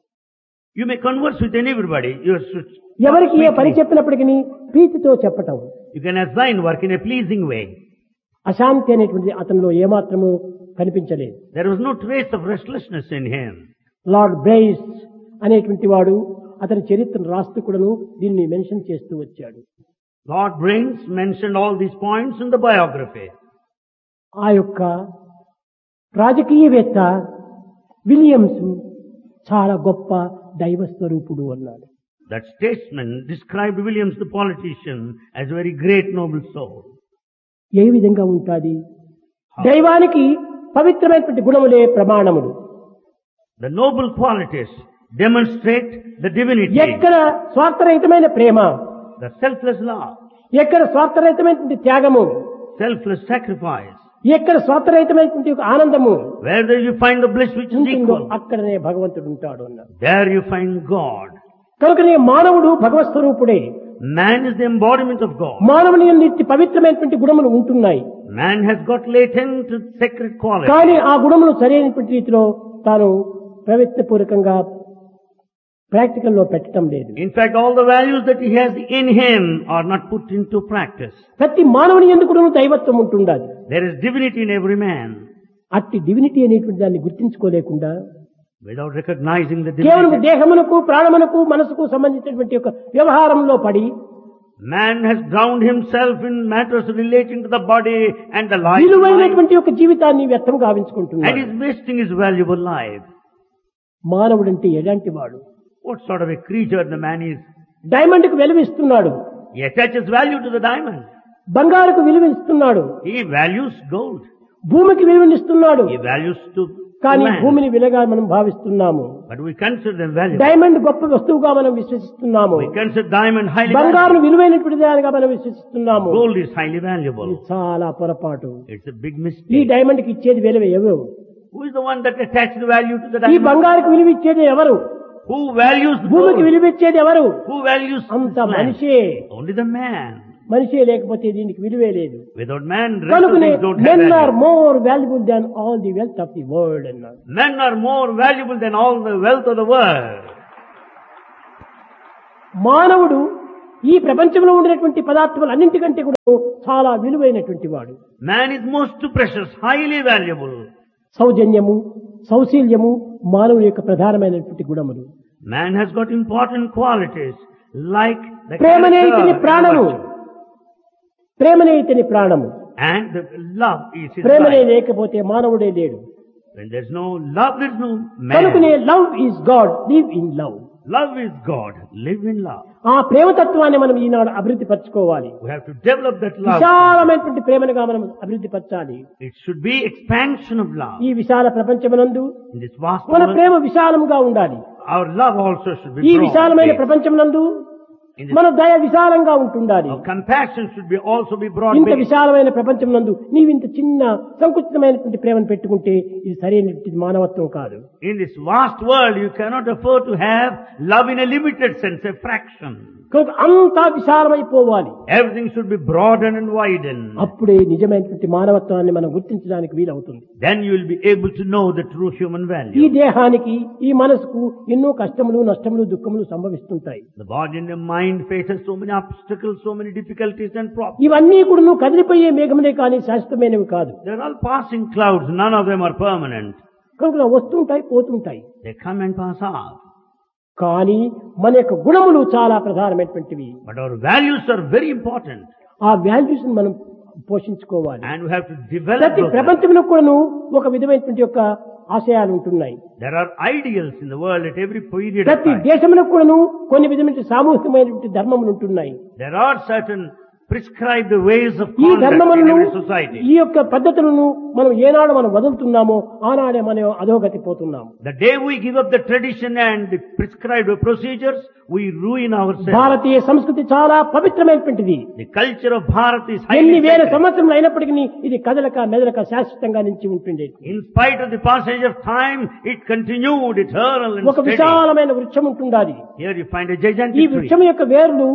You may converse with everybody. You should ఎవరికి ఏ పని speak. చెప్పినప్పటికీ ప్రీతితో చెప్పటం. You can assign work in a pleasing way. అశాంతి అనేటువంటిది అతనిలో ఏమాత్రము కనిపించలేదు. There was no trace of restlessness in him. Lord Bryce అనేటువంటి వాడు అతని చరిత్రను రాస్తూ కూడాను దీన్ని మెన్షన్ చేస్తూ వచ్చాడు. Lord Brains mentioned all these points in the biography. ఆ యొక్క రాజకీయవేత్త విలియమ్స్ చాలా గొప్ప దైవ స్వరూపుడు అన్నాడు. That statesman described Williams the politician as a very great noble soul. ఏ విధంగా ఉంటాది? దైవానికి పవిత్రమైనటువంటి గుణములే ప్రమాణములు. The noble qualities demonstrate the divinity, ఎక్కడ స్వార్థరహితమైన ప్రేమ, the selfless love, ఎక్కడ స్వార్థరహితమైనటువంటి త్యాగము, selfless sacrifice. ఎక్కడ స్వార్థరహితమైనటువంటి ఒక ఆనందము Where do you find the bliss which is ఉంటుందో equal? అక్కడనే భగవంతుడు ఉంటాడు అన్నాడు. There you find God. కనుకనే మానవుడు భగవత్ స్వరూపుడే. Man is the embodiment of God. మానవుని యందు ఇట్టి పవిత్రమైనటువంటి గుణములు ఉంటున్నాయి. Man has got latent sacred qualities. కానీ ఆ గుణములు సరైనటువంటి రీతిలో తాను ప్రవృత్తిపూర్వకంగా ప్రాక్టికల్ లో పెట్టడం లేదు. In fact, all the values that he has in him are not put into practice. ప్రతి మానవుని యందు కూడా దైవత్వం ఉంటుండాలి. There is divinity in every man. అట్టి డివినిటీ అనేటువంటి దాన్ని గుర్తించుకోలేకుండా Without recognizing the కేవలం divinity, దేహమునకు ప్రాణమునకు మనసుకు సంబంధించినటువంటి ఒక వ్యవహారంలో పడి man has drowned himself in matters relating to the body and the life, విలువైనటువంటి ఒక జీవితాన్ని వ్యర్థం and గావించుకుంటున్నాడు. is wasting his valuable life. మానవుడంటే ఎలాంటి వాడు? What sort of a creature the man is? Diamond కు విలువిస్తున్నాడు, He attaches value to the diamond. బంగారుకు విలువిస్తున్నాడు, He values gold. భూమికి విలువనిస్తున్నాడు. He values to కానీ land. భూమిని విలువగా మనం భావిస్తున్నాము. But we consider them valuable. Diamond గొప్ప వస్తువుగా మనం విశ్వసిస్తున్నాము. We consider diamond highly బంగారు valuable. విలువైనటువంటి దానిగా మనం విశ్వసిస్తున్నాము. Gold is highly ఇది valuable. చాలా పొరపాటు. It's a big ఈ mistake. డైమండ్ కి ఇచ్చేది విలువ ఎవరు? Who is the one that attached value to the ఈ diamond? బంగారుకు విలువ ఇచ్చేది ఎవరు? Who values భూమికి gold? విలువిచ్చేది ఎవరు? Who values అంత this land? మనిషే. Only the man. మనిషే లేకపోతే దీనికి విలువే లేదు. Without man, rest of కనుకనే things don't have men are value. more valuable than all the wealth of the world అన్నారు. Men are more valuable than all the wealth of the world. మానవుడు ఈ ప్రపంచంలో ఉండేటువంటి పదార్థాలు అన్నింటికంటే కూడా చాలా విలువైనటువంటి వాడు. Man is most precious, highly valuable. సౌజన్యము, సౌశీల్యము మానవుని యొక్క ప్రధానమైనటువంటి గుణములు. Man has got important qualities like the ప్రేమనే ఇతని character and ప్రాణము, virtue. ప్రేమనే ఇతని ప్రాణము. And the love is his ప్రేమనే life. లేకపోతే మానవుడే లేడు. When there's no love, there's no కనుకనే man. Love is God, live in love. Love is God. Live in love. ఆ ప్రేమతత్వాన్ని మనం ఈనాడు అభివృద్ధి పరచుకోవాలి. We have to develop that love. విశాలమైనటువంటి ప్రేమనుగా మనం అభివృద్ధి పరచాలి. It should be expansion of love. ఈ విశాల ప్రపంచమునందు In this vast మన world, ప్రేమ విశాలంగా ఉండాలి. our love also should be ఈ broad. విశాలమైన ప్రపంచమునందు In this, మన దయ విశాలంగా ఉంటుండాలి. our compassion should be also be broad. ఇంత విశాలమైన ప్రపంచమునందు నీవింత చిన్న సంకుచితమైనటువంటి ప్రేమను పెట్టుకుంటే ఇది సరైనటువంటి మానవత్వం కాదు. In this vast world, you cannot afford to have love in a limited sense, a fraction. కనుక అంతా విశాలమైపోవాలి. Everything should be broadened and widened. అప్పుడే నిజమైనటువంటి మానవత్వాన్ని మనం గుర్తించడానికి వీలవుతుంది. Then you will be able to know the true human ఈ value. దేహానికి, ఈ మనసుకు ఎన్నో కష్టములు, నష్టములు, దుఃఖములు సంభవిస్తుంటాయి. The body and the mind faces so many obstacles, so many difficulties and problems. ఇవన్నీ కూడా నువ్వు కదిలిపోయే మేఘములే కానీ శాశ్వతమైనవి కాదు. They're all passing clouds. None of them are permanent. కనుక వస్తుంటాయి, పోతుంటాయి. They come and pass off. కానీ మన యొక్క గుణములు చాలా ప్రధానమైనటువంటివి. But our values are very important. ఆ వాల్యూస్ మనం పోషించుకోవాలి. And we have to develop ప్రతి those values. ప్రపంచంలో కూడాను ఒక విధమైనటువంటి యొక్క ఆశయాలు ఉంటున్నాయి. There are ideals in the world at every period of ప్రతి time. దేశంలో కూడాను కొన్ని విధమైన సామూహికమైనటువంటి ధర్మములు ఉంటున్నాయి. There are certain prescribed ways of ఈ conduct in ధర్మములను, every society. ఈ యొక్క పద్ధతులను మనం ఏనాడు మనం వదులుతున్నామో ఆనాడే మనం అధోగతి పోతున్నాము. The day we give up the tradition and the prescribed procedures, we ruin ourselves. భారతీయ సంస్కృతి చాలా పవిత్రమైనటువంటిది. The culture of Bharat is ఎన్ని highly వేల sacred. సంవత్సరములు అయినప్పటికీ ఇది కదలక మెదలక శాశ్వతంగా నిలిచి ఉంటుంది. In spite of the passage of time, it continued eternal and ఒక steady. విశాలమైన వృక్షం ఉంటుండాలి. Here you find a ఈ gigantic tree. వృక్షం యొక్క వేర్లు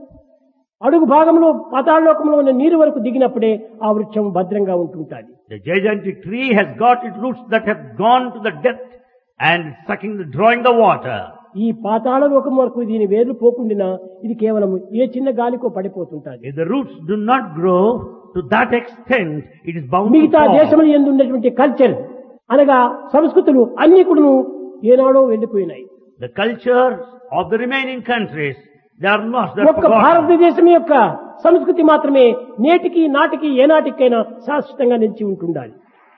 అడుగు భాగంలో పాతాళలోకంలో ఉన్న నీరు వరకు దిగినప్పుడే ఆ వృక్షం భద్రంగా ఉంటుంటుంది. The gigantic tree has got its roots that have gone to the depth and drawing the water. ఈ పాతాళ లోకం వరకు దీని వేర్లు పోకుండా ఇది కేవలం ఏ చిన్న గాలికో పడిపోతుంటుంది. If the roots do not grow to that extent, it is bound to మిగతా fall. దేశంలో ఎందు ఉన్నటువంటి కల్చర్ అనగా సంస్కృతులు అన్ని కూడా ఏనాడో వెళ్లిపోయినాయి. The cultures of the remaining countries, they are lost, they are ఒక్క forgotten. భారతదేశం యొక్క సంస్కృతి మాత్రమే నేటికి నాటికి ఏనాటికైనా శాశ్వతంగా నిలిచి ఉంటుండాలి.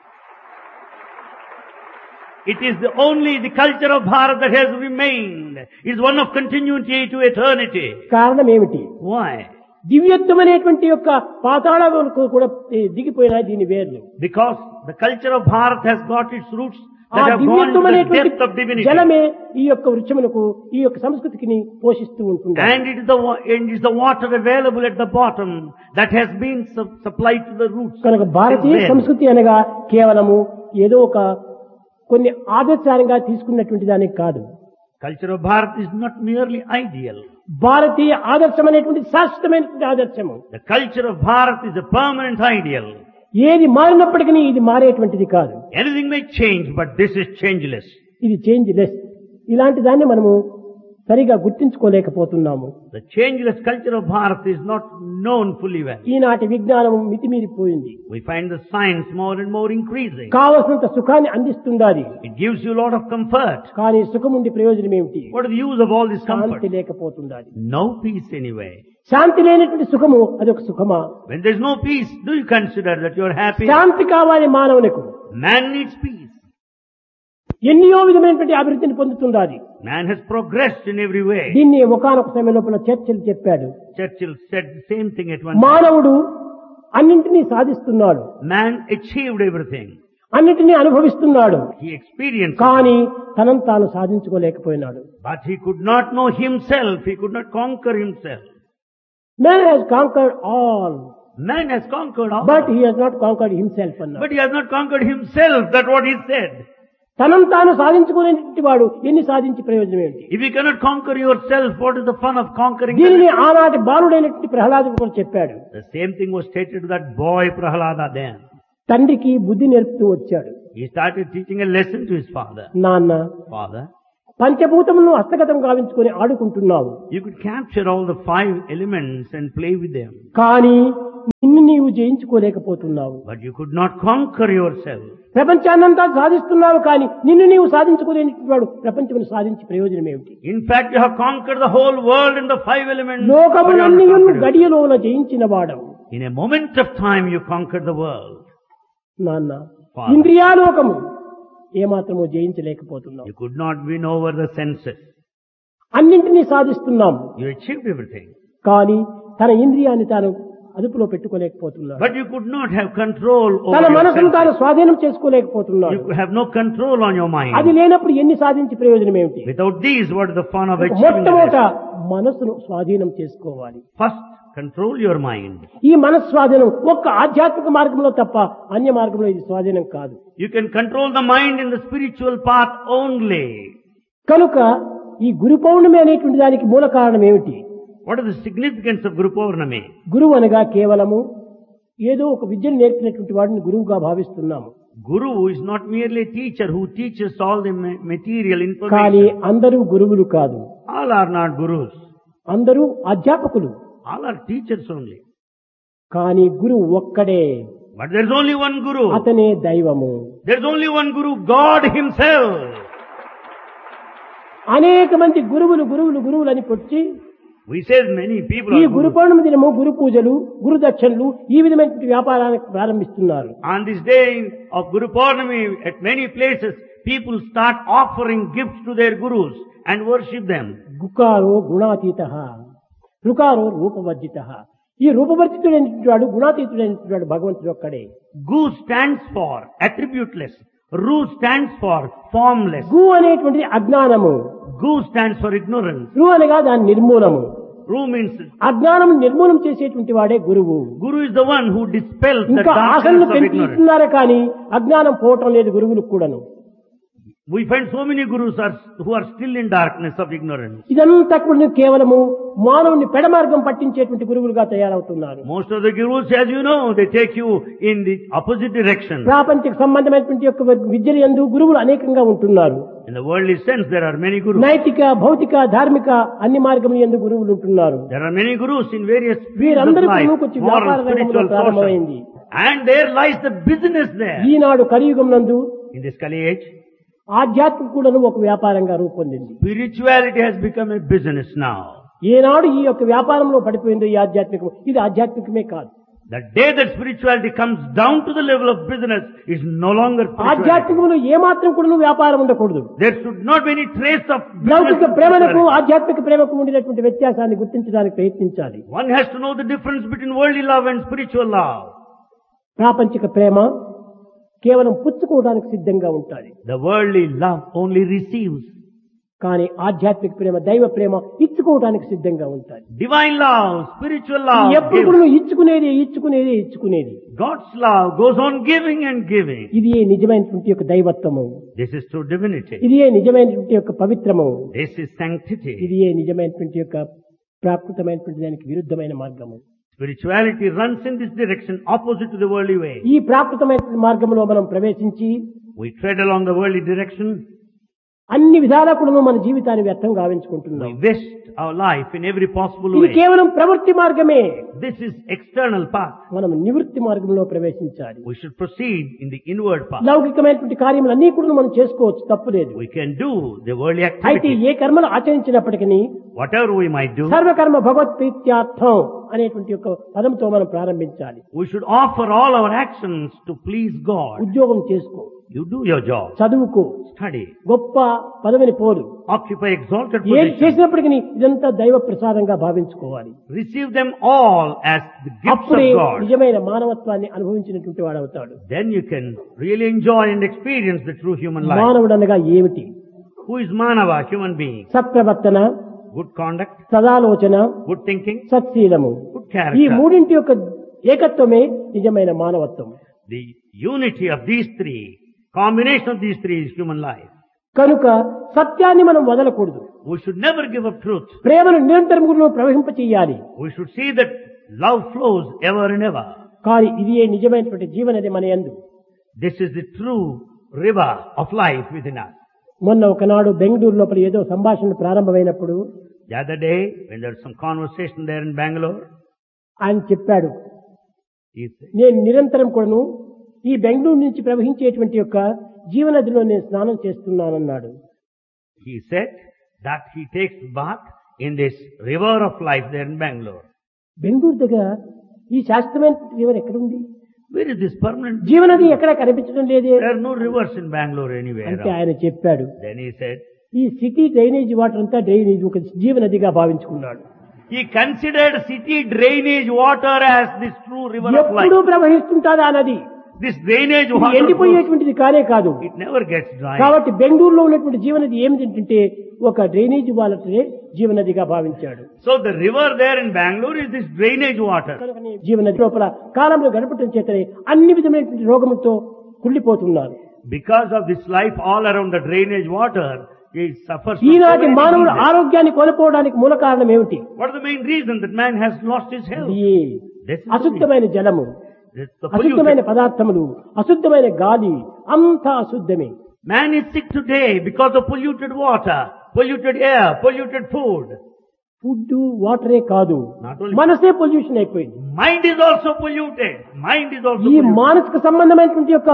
It is the culture of Bharat that has remained. It is one of continuity to eternity. కారణం ఏమిటి? Why? దివ్యత్వమైనటువంటి యొక్క పాతాళ వరకు కూడా దిగిపోయినాయి దీని వేర్లు. Because the culture of Bharat has got its roots ఆ that have gone to the దివ్యత్వమైనటువంటి depth of divinity. జలమే ఈ యొక్క వృక్షములకు ఈ యొక్క సంస్కృతికి పోషిస్తూ ఉంటుంది. And it is the water available at the bottom that has been supplied to the roots. కనుక భారతీయ Since then, సంస్కృతి అనగా కేవలము ఏదో ఒక కొన్ని ఆదర్శాలుగా తీసుకున్నటువంటి దానికి కాదు. culture of Bharat is not merely ideal. భారతీయ ఆదర్శం అనేటువంటి శాశ్వతమైనటువంటి ఆదర్శము. The culture of Bharat is a permanent ideal. ఏది మారినప్పటికీ ఇది మారేటువంటిది కాదు. Anything may change, but this is changeless. ఇది చేంజ్ లెస్. ఇలాంటి దాన్ని మనము సరిగా గుర్తించుకోలేకపోతున్నాము. The changeless culture of Bharat is not known fully well. ఈనాటి విజ్ఞానం మితిమీరిపోయింది. We find the science more and more increasing. కావలసినంత సుఖాన్ని అందిస్తుండాలి. It gives you a lot of comfort. కానీ సుఖం ఉండి ప్రయోజనం ఏమిటి? What is the use of all this comfort? Shanti లేకపోతుండాలి. No peace anyway. శాంతి లేనటువంటి సుఖము అదొక సుఖమా? When there is no peace, do you consider that you are happy? శాంతి కావాలి మానవునికి. Man needs peace. ఎన్నో విధమైనటువంటి అభివృద్ధిని పొందుతుండాలి. Man has progressed in every way. దీన్ని ఒకానొక సమయం లోపల చర్చలు చెప్పాడు. Churchill said the same thing at one time. మానవుడు అన్నింటినీ సాధిస్తున్నాడు, Man achieved everything. అన్నిటినీ అనుభవిస్తున్నాడు, He experienced it. కానీ తనను తాను సాధించుకోలేకపోయినాడు. But he could not know himself. He could not conquer himself. Man has conquered all, Man has conquered all. but he has not conquered himself అన్నాడు. But he has not conquered himself. That's what he said. తనను తాను సాధించుకునేటువంటి వాడు ఎన్ని సాధించి ప్రయోజనం ఏమిటి? If you cannot conquer yourself, what is the fun of conquering దీనిని others? ఆనాటి బాలుడైనటువంటి ప్రహ్లాదుడు కూడా చెప్పాడు. The same thing was stated to that boy Prahalada then. తండ్రికి బుద్ధి నేర్పుతూ వచ్చాడు. He started teaching a lesson to his father. నాన్న, Father, పంచభూతములను హస్తగతం గావించుకొని ఆడుకుంటున్నావు, you could capture all the 5 elements and play with them, కానీ నిన్ను నీవు జయించుకోలేకపోతున్నావు. but you could not conquer yourself. ప్రపంచాన్నంతా సాధిస్తున్నావు, కానీ నిన్ను నీవు సాధించుకోలేనిటువంటి వాడు ప్రపంచమును సాధించి ప్రయోజనం ఏమిటి? In fact, you have conquered the whole world in the 5 elements. but you have not లోకములన్నీ conquered it. గడియలోన జయించిన వాడవు. In a moment of time, you conquered the world. నాన్న, Father. ఇంద్రియాలోకము ఏమాత్రము జయించలేకపోతున్నావు. You could not win over the senses. అన్నింటినీ సాధిస్తున్నాము, You achieved everything. కానీ తన ఇంద్రియాన్ని తాను అదుపులో పెట్టుకోలేకపోతున్నాడు. But you could not have control over తన your మనసును తాను senses. స్వాధీనం చేసుకోలేకపోతున్నాడు. You have no control on your అది mind. లేనప్పుడు ఎన్ని సాధించి ప్రయోజనం ఏమిటి? Without these, what is the fun of achieving మొట్టమొదట this? మనసును స్వాధీనం చేసుకోవాలి. First, control your mind. ఈ మనస్వాధీనం ఒక్క ఆధ్యాత్మిక మార్గంలో తప్ప అన్య మార్గంలో ఇది స్వాధీనం కాదు. You can control the mind in the spiritual path only. కనుక ఈ గురు పౌర్ణమి అనేటువంటి దానికి మూల కారణం ఏమిటి? What is the significance of Guru Purnami? గురువు అనగా కేవలము ఏదో ఒక విద్యను నేర్పినటువంటి వాడిని గురువుగా భావిస్తున్నాము. Guru is not merely a teacher who teaches all the material కానీ information. అందరూ గురువులు కాదు, All are not gurus. అందరూ అధ్యాపకులు. All are teachers only. కానీ గురువు ఒక్కడే, But there is only one Guru. అతనే దైవము. There is only one Guru, God Himself. అనేక మంది గురువులు గురువులు గురువులు అని పొచ్చి We say many people ఈ are గురు gurus. పౌర్ణమి దినము గురు పూజలు, గురు దక్షిణలు ఈ విధమైన వ్యాపారానికి ప్రారంభిస్తున్నారు. On this day of Guru Purnami, at many places, people start offering gifts to their gurus and worship them. గుకారో గుణాతీత, రుకారో రూపవర్జిత. ఈ రూపవర్జితుడైనటువంటి వాడు, గుణాతీతుడైనటువంటి వాడు భగవంతుడు ఒక్కడే. Gu stands for attributeless. Ru stands for formless. గు అనేటువంటిది అజ్ఞానము, Gu stands for ignorance. రు అనగా దాని నిర్మూలము. Ru means అజ్ఞానం నిర్మూలం చేసేటువంటి వాడే గురువు. Guru is the one who dispels the ఇంకా darkness ఆశలను of ignorance. పెంచుతున్నారు కానీ అజ్ఞానం పోవటం లేదు గురువులకు కూడాను. We find so many gurus who are still in darkness of ignorance. ఇదంతా కూడా కేవలము మానవుని పెడమార్గం పట్టించేటువంటి గురువులుగా తయారవుతున్నారు. Most of the gurus, as you know, they take you in the opposite direction. ప్రాపంచిక సంబంధమైనటువంటి యొక్క విద్యల యందు గురువులు అనేకంగా ఉంటున్నారు. In the worldly sense, there are many gurus. నైతిక, భౌతిక, ధార్మిక అన్ని మార్గముల యందు గురువులు ఉంటున్నారు. There are many gurus in various fields of వీరందరికీ life, కొంచెం moral, వ్యాపార రంగంలో spiritual, social. ప్రారంభమైంది. And there lies the business there. ఈనాడు కలియుగం నందు In this Kali age, ఆధ్యాత్మిక కూడాను ఒక వ్యాపారంగా రూపొందింది. spirituality has become a business now. ఏనాడు ఈ యొక్క వ్యాపారంలో పడిపోయిందో ఈ ఆధ్యాత్మికం, ఇది ఆధ్యాత్మికమే కాదు. The day that spirituality comes down to the level of business is no longer spirituality. ఆధ్యాత్మికంలో ఏమాత్రం కూడా వ్యాపారం ఉండకూడదు. There should not be any trace of business. లౌకిక in ప్రేమలకు spirituality. ఆధ్యాత్మిక ప్రేమకు ఉండినటువంటి వ్యత్యాసాన్ని గుర్తించడానికి ప్రయత్నించాలి. One has to know the difference between worldly love and spiritual love. ప్రాపంచిక ప్రేమ కేవలం పుచ్చుకోవడానికి సిద్ధంగా ఉంటాయి. The worldly love only receives. కానీ ఆధ్యాత్మిక ప్రేమ, దైవ ప్రేమ ఇచ్చుకోవడానికి సిద్ధంగా ఉంటాయి. Divine love, spiritual love ఎప్పుడు gives. కూడా ఇచ్చుకునేది ఇచ్చుకునేది ఇచ్చుకునేది. God's love goes on giving and giving. ఇది ఏ నిజమైనటువంటి యొక్క దైవత్వము, This is true divinity. ఇది ఏ నిజమైనటువంటి యొక్క పవిత్రము, This is sanctity. ఇది ఏ నిజమైనటువంటి యొక్క ప్రాకృతమైనటువంటి దానికి విరుద్ధమైన మార్గము. Spirituality runs in this direction opposite to the worldly way. ఈ ప్రాకృతమైనటువంటి మార్గంలో మనం ప్రవేశించి We tread along the worldly direction. అన్ని విధాలా కూడా మన జీవితాన్ని వ్యర్థం గావించుకుంటున్నాం. We waste our life in every possible ఇది way. కేవలం ప్రవృత్తి మార్గమే. This is external path. మనం నివృత్తి మార్గంలో ప్రవేశించాలి. We should proceed in the inward path. లౌకికమైనటువంటి కార్యములన్నీ కూడా మనం చేసుకోవచ్చు, తప్పులేదు. We can do the worldly అయితే activity. ఏ కర్మలు ఆచరించినప్పటికీ Whatever we might do, సర్వకర్మ భగవత్ప్రీత్యార్థం అనేటువంటి యొక్క పదంతో మనం ప్రారంభించాలి. we should offer all our actions to please God. ఉద్యోగం చేసుకో, You do your job. చదువుకో, Study. గొప్ప పదవిని పోరు, Occupy exalted ఏది position. చేసినప్పటికీ ఇదంతా దైవ ప్రసాదంగా భావించుకోవాలి. Receive them all as the gifts of అప్పుడే God. నిజమైన మానవత్వాన్ని అనుభవించినటువంటి వాడవుతాడు. Then you can really enjoy and experience the true human life. మానవుడు అనగా ఏమిటి? Who is Manava, human being? సత్ప్రవర్తన, Good conduct, సదాలోచన, good thinking, సత్శీలము. good ఈ character. మూడింటి యొక్క ఏకత్వమే నిజమైన మానవత్వం. The unity of these three Combination of these three is human life. కనుక సత్యాన్ని మనం వదలకూడదు. We should never give up truth. ప్రేమను నిరంతరం కూడా ప్రవహింపచేయాలి. We should see that love flows ever and ever. కానీ ఇది నిజమైనటువంటి జీవనది మన యందు. This is the true river of life within us. మొన్న ఒకనాడు బెంగళూరు లోపల ఏదో సంభాషణ ప్రారంభమైనప్పుడు The other day, when there was some conversation there in Bangalore, ఆయన చెప్పాడు, he said, నేను నిరంతరం కూడాను ఈ బెంగళూరు నుంచి ప్రవహించేటువంటి యొక్క జీవనదిలో నేను స్నానం చేస్తున్నానన్నాడు. he said that he takes bath in this river of life there in Bangalore. Bengaluru దగ్గర ఈ శాస్త్రమైన రివర్ ఎక్కడుంది? Where is this permanent? జీవనది ఎక్కడ కనిపించడం లేదే. There are no rivers in Bangalore anywhere. అంటే ఆయన చెప్పాడు, Then he said, ఈ సిటీ డ్రైనేజ్ వాటర్ అంతా డ్రైనేజ్ ఒక జీవనదిగా భావించుకున్నాడు. he considered city drainage water as this true river of ఎప్పుడూ life. ప్రవహిస్తుంటాది ఆ నది. This drainage ఇది water flows. ఎండిపోయేటువంటిది కానే కాదు. It never gets dry. కాబట్టి బెంగళూరులో ఉన్నటువంటి జీవనది ఏమిటంటే ఒక డ్రైనేజ్ వాటరే జీవనదిగా భావించాడు. So the river there in Bangalore is this drainage water. కనుకనే జీవనది లోపల కాలంలో గడపటం చేతనే అన్ని విధమైనటువంటి రోగములతో కుళ్ళిపోతున్నారు. Because of this life all around the drainage water, he suffers from so ఈనాటి many మానవుడు diseases. ఆరోగ్యాన్ని కోల్పోవడానికి మూల కారణం ఏమిటి? What is the main reason that man has lost his health? ఈ This is the reason. అశుద్ధమైన జలము, This is the అశుద్ధమైన polluted. పదార్థములు, అశుద్ధమైన గాలి, అంతా అశుద్ధమే. Man is sick today because of polluted water, polluted air, polluted food. Food వాటరే కాదు, Not only మనసే pollution అయిపోయింది. mind is also polluted. Mind is also ఈ polluted. మానసిక సంబంధమైనటువంటి యొక్క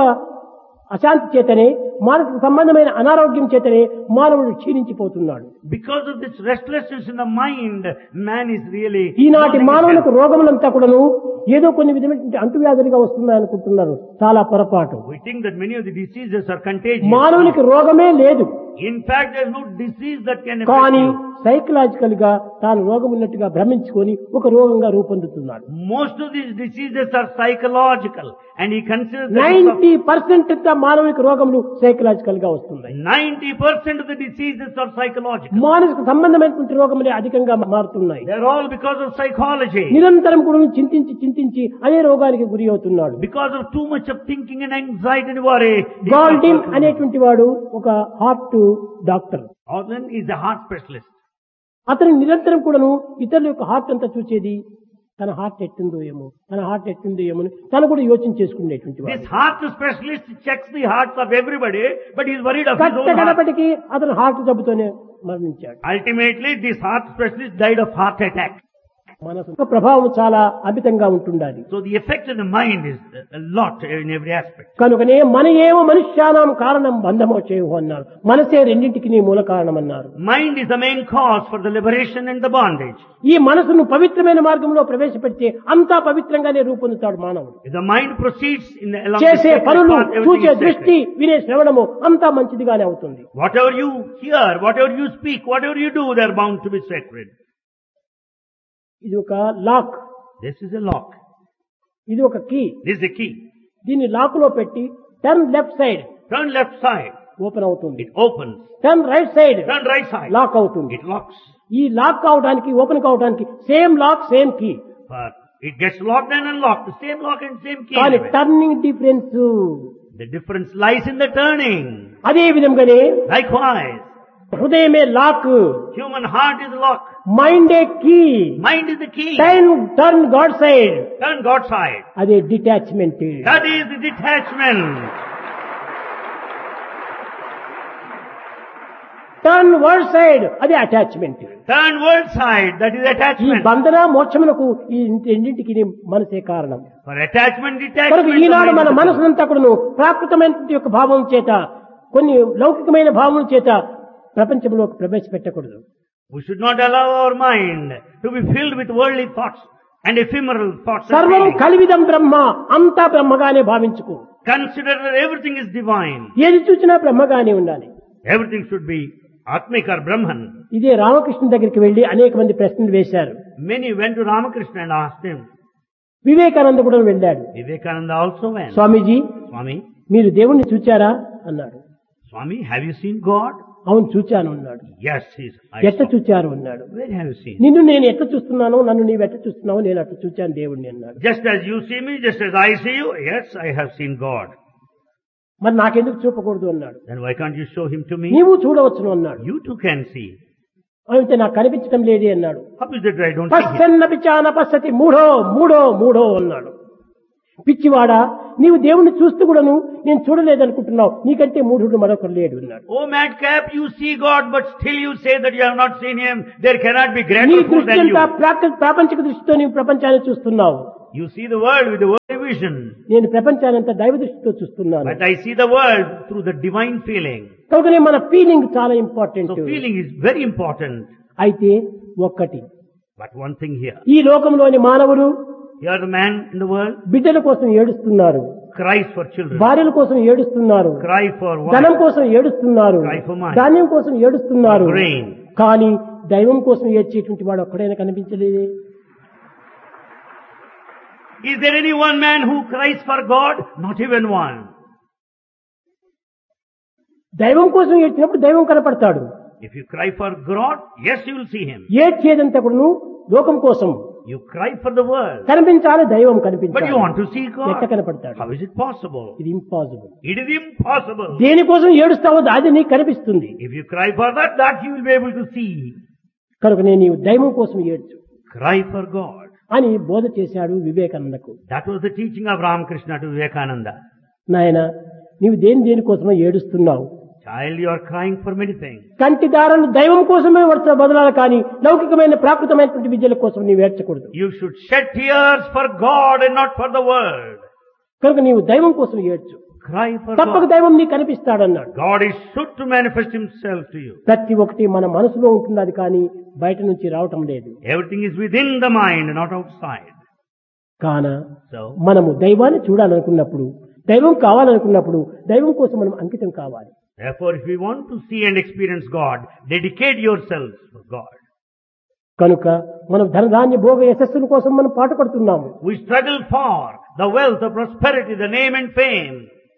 అశాంతి చేతనే, మానసిక సంబంధమైన అనారోగ్యం చేతనే మానవుడు క్షీణించిపోతున్నాడు. Because of this restlessness in the mind, man is really ఈనాటి losing his మానవులకు health. రోగములంతా కూడాను ఏదో కొన్ని విధమైనటువంటి అంటువ్యాధులుగా వస్తున్నాయి అనుకుంటున్నారు. చాలా పొరపాటు. We think that many of the diseases are contagious. మానవునికి రోగమే లేదు. In fact, there is no disease that can affect కానీ you. సైకలాజికల్ గా తాను రోగం ఉన్నట్టుగా భ్రమించుకొని ఒక రోగంగా రూపొందుతున్నాడు. Most of these diseases are psychological, and he considers that 90% మానవిక రోగములు సైకలాజికల్ గా వస్తున్నాయి. 90% of the diseases are psychological. మానసిక సంబంధమైనటువంటి రోగములే అధికంగా మారుతున్నాయి. They're all because of psychology. నిరంతరం కూడా చింతించి అదే రోగానికి గురి అవుతున్నాడు. Because of too much of thinking and anxiety and worry. గాల్డిన్ అనేటువంటి వాడు ఒక heart doctor. Organ is a heart specialist. అతను నిరంతరం కూడాను ఇతరుల యొక్క హార్ట్ అంతా చూసేది, తన హార్ట్ ఎట్టిందో ఏమో అని తను కూడా యోచన చేసుకునేటువంటి వాడు. This heart specialist checks the hearts of everybody, but he's worried of his own heart. కట్టగడపటికి అతను హార్ట్ జబ్బుతోనే మరణించాడు. Ultimately, this heart specialist died of heart attack. మనసు యొక్క ప్రభావం చాలా అమితంగా ఉంటుండాలి. So the effect of the mind is a lot in every aspect. కనుకనే మన ఏమో మనుష్యానాం కారణం బంధమో చేయు అన్నారు. మనసే రెండింటికి మూల కారణం అన్నారు. Mind is the main cause for the liberation and the bondage. ఈ మనసును పవిత్రమైన మార్గంలో ప్రవేశపెడితే అంతా పవిత్రంగానే రూపొందుతాడు మానవుడు. If the mind proceeds along the చేసే sacred పనులు, path, everything చూసే is దృష్టి, sacred. వినే శ్రవణము అంతా మంచిదిగానే అవుతుంది. Whatever you hear, whatever you speak, whatever you do, they are bound to be sacred. ఇది ఒక lock, This is a lock. ఇది ఒక key. This is a key. దీన్ని లాక్ లో పెట్టి turn left side Turn left side, open అవుతుంది. it opens. Turn right side Turn right side, lock అవుతుంది. it locks. ఈ లాక్ కావడానికి, ఓపెన్ కావడానికి same lock same key. But it gets locked and unlocked. The same lock and same key. కానీ anyway. Turning difference. The difference lies in the turning. అదే విధంగానే Likewise, హృదయమే lock, human heart is lock. మైండే key. Mind is the key. Turn God side, Turn God side. అదే detachment. That is the detachment. Turn word side, అదే attachment. Turn world side. That is ఈ attachment. బంధన మోక్షములకు ఈ రెండింటికి మనసే కారణం. For attachment, కనుక detachment. Eenadu the మన mind is మనసునంతా కూడాను ప్రాకృతమైనటువంటి యొక్క భావం చేత, కొన్ని లౌకికమైన భావముల చేత ప్రపంచంలోకి ప్రవేశపెట్టకూడదు. We should not allow our mind to be filled with worldly thoughts and ephemeral thoughts. and సర్వం feelings. కలివిదం బ్రహ్మ, అంతా బ్రహ్మగానే భావించుకో. Consider that everything is divine. ఏది చూసినా బ్రహ్మగానే ఉండాలి. Everything should be Atmik or Brahman. ఇదే రామకృష్ణ దగ్గరికి వెళ్లి అనేక మంది ప్రశ్నలు వేశారు. Many went to Ramakrishna and asked him. Vivekananda కూడా వెళ్ళాడు. Vivekananda also went. స్వామీజీ, Swami, మీరు దేవుణ్ణి చూచారా అన్నాడు. Swami, have you seen God? అవును చూచాను అన్నాడు. Yes, I ఎట్ట saw. చూచారు అన్నాడు. Where have you seen? నిన్ను నేను ఎట్లా చూస్తున్నానో, నన్ను నీవు ఎట్లా చూస్తున్నావో నేను అట్లా చూచాను దేవుణ్ణి అన్నాడు. Just as you see me, just as I see you, yes, I have seen God. మరి నాకెందుకు చూపకూడదు అన్నాడు. Then why can't you show him to me? నీవు చూడవచ్చును అన్నాడు. You too can see. అయితే నాకు కనిపించడం లేదే అన్నాడు. How is that I don't see him? పశ్చన్న పిచాన పశ్చతి మూఢో మూఢో మూఢో అన్నాడు. పిచ్చివాడా, నీవు దేవుణ్ణి చూస్తూ కూడాను నేను చూడలేదనుకుంటున్నావు, నీకంటే మూఢుడు మరొకరు లేడు అన్నాడు. Oh madcap, you see God, but still you say that you have not seen him. There cannot be నీ greater fool దృష్టి than అంతా you. ప్రాపంచిక దృష్టితో నీవు ప్రపంచాన్ని చూస్తున్నావు. You see the world with the worldly vision, నేను ప్రపంచాన్ని అంతా దైవ దృష్టితో చూస్తున్నాను. but I see the world through the divine feeling. కనుకనే మన ఫీలింగ్ చాలా important. So feeling is very important. అయితే ఒక్కటి, But one thing here, ఈ లోకంలోని మానవులు here the man in the world బిడ్డల కోసం ఏడుస్తున్నారు, cries for children, భార్యల కోసం ఏడుస్తున్నారు, cry for ధనం wife, కోసం ఏడుస్తున్నారు, Cry for money. ధాన్యం కోసం ఏడుస్తున్నారు. grain. కానీ దైవం కోసం ఏడ్చేటువంటి వాడు ఒక్కడైనా కనిపించలేదే. Is there any one man who cries for God? Not even one. దైవం కోసం ఏడ్చినప్పుడు దైవం కనపడతాడు. If you cry for God, yes, you will see him. ఏడ్చేదంతా కూడాను లోకం కోసం. You cry for the world, కనిపించాలి, దైవం but కనిపించాలి. you want to see ఎట్లా God. కనపడతాడు? How is it possible? ఇది ఇంపాసిబుల్. It is impossible. దేనికోసం ఏడుస్తావో అది నీకు కనిపిస్తుంది. If you cry for that, that you will be able to see. కనుక నీవు దైవం కోసం ఏడ్చు Cry for God. అని బోధ చేశాడు వివేకానందకు. That was the teaching of Ramakrishna to Vivekananda. నాయన, నీవు దేనికోసమో ఏడుస్తున్నావు. Child, you are crying for many things. కంటి దారాలు దైవం కోసమే బదలాలి, కానీ లౌకికమైన ప్రాకృతమైనటువంటి విద్యల కోసం నీవు ఏడ్చకూడదు. You should shed tears for God and not for the world. కనుక నీవు దైవం కోసం ఏడ్చు. Cry for తప్పక God. దైవం నీకు కనిపిస్తాడన్నాడు. God is sure to manifest himself to you. ప్రతి ఒక్కటి మన మనసులో ఉంటుంది, అది కానీ బయట నుంచి రావటం లేదు. Everything is within the mind, not outside. కాన So, మనము దైవాన్ని చూడాలనుకున్నప్పుడు, దైవం కావాలనుకున్నప్పుడు దైవం కోసం మనం అంకితం కావాలి. therefore, if we want to see and experience God, dedicate yourselves for God. కనుక మనం ధనధాన్య భోగ యశస్సుల కోసం మనం పాటుపడుతున్నాము. We struggle for the wealth, the prosperity, the name and fame.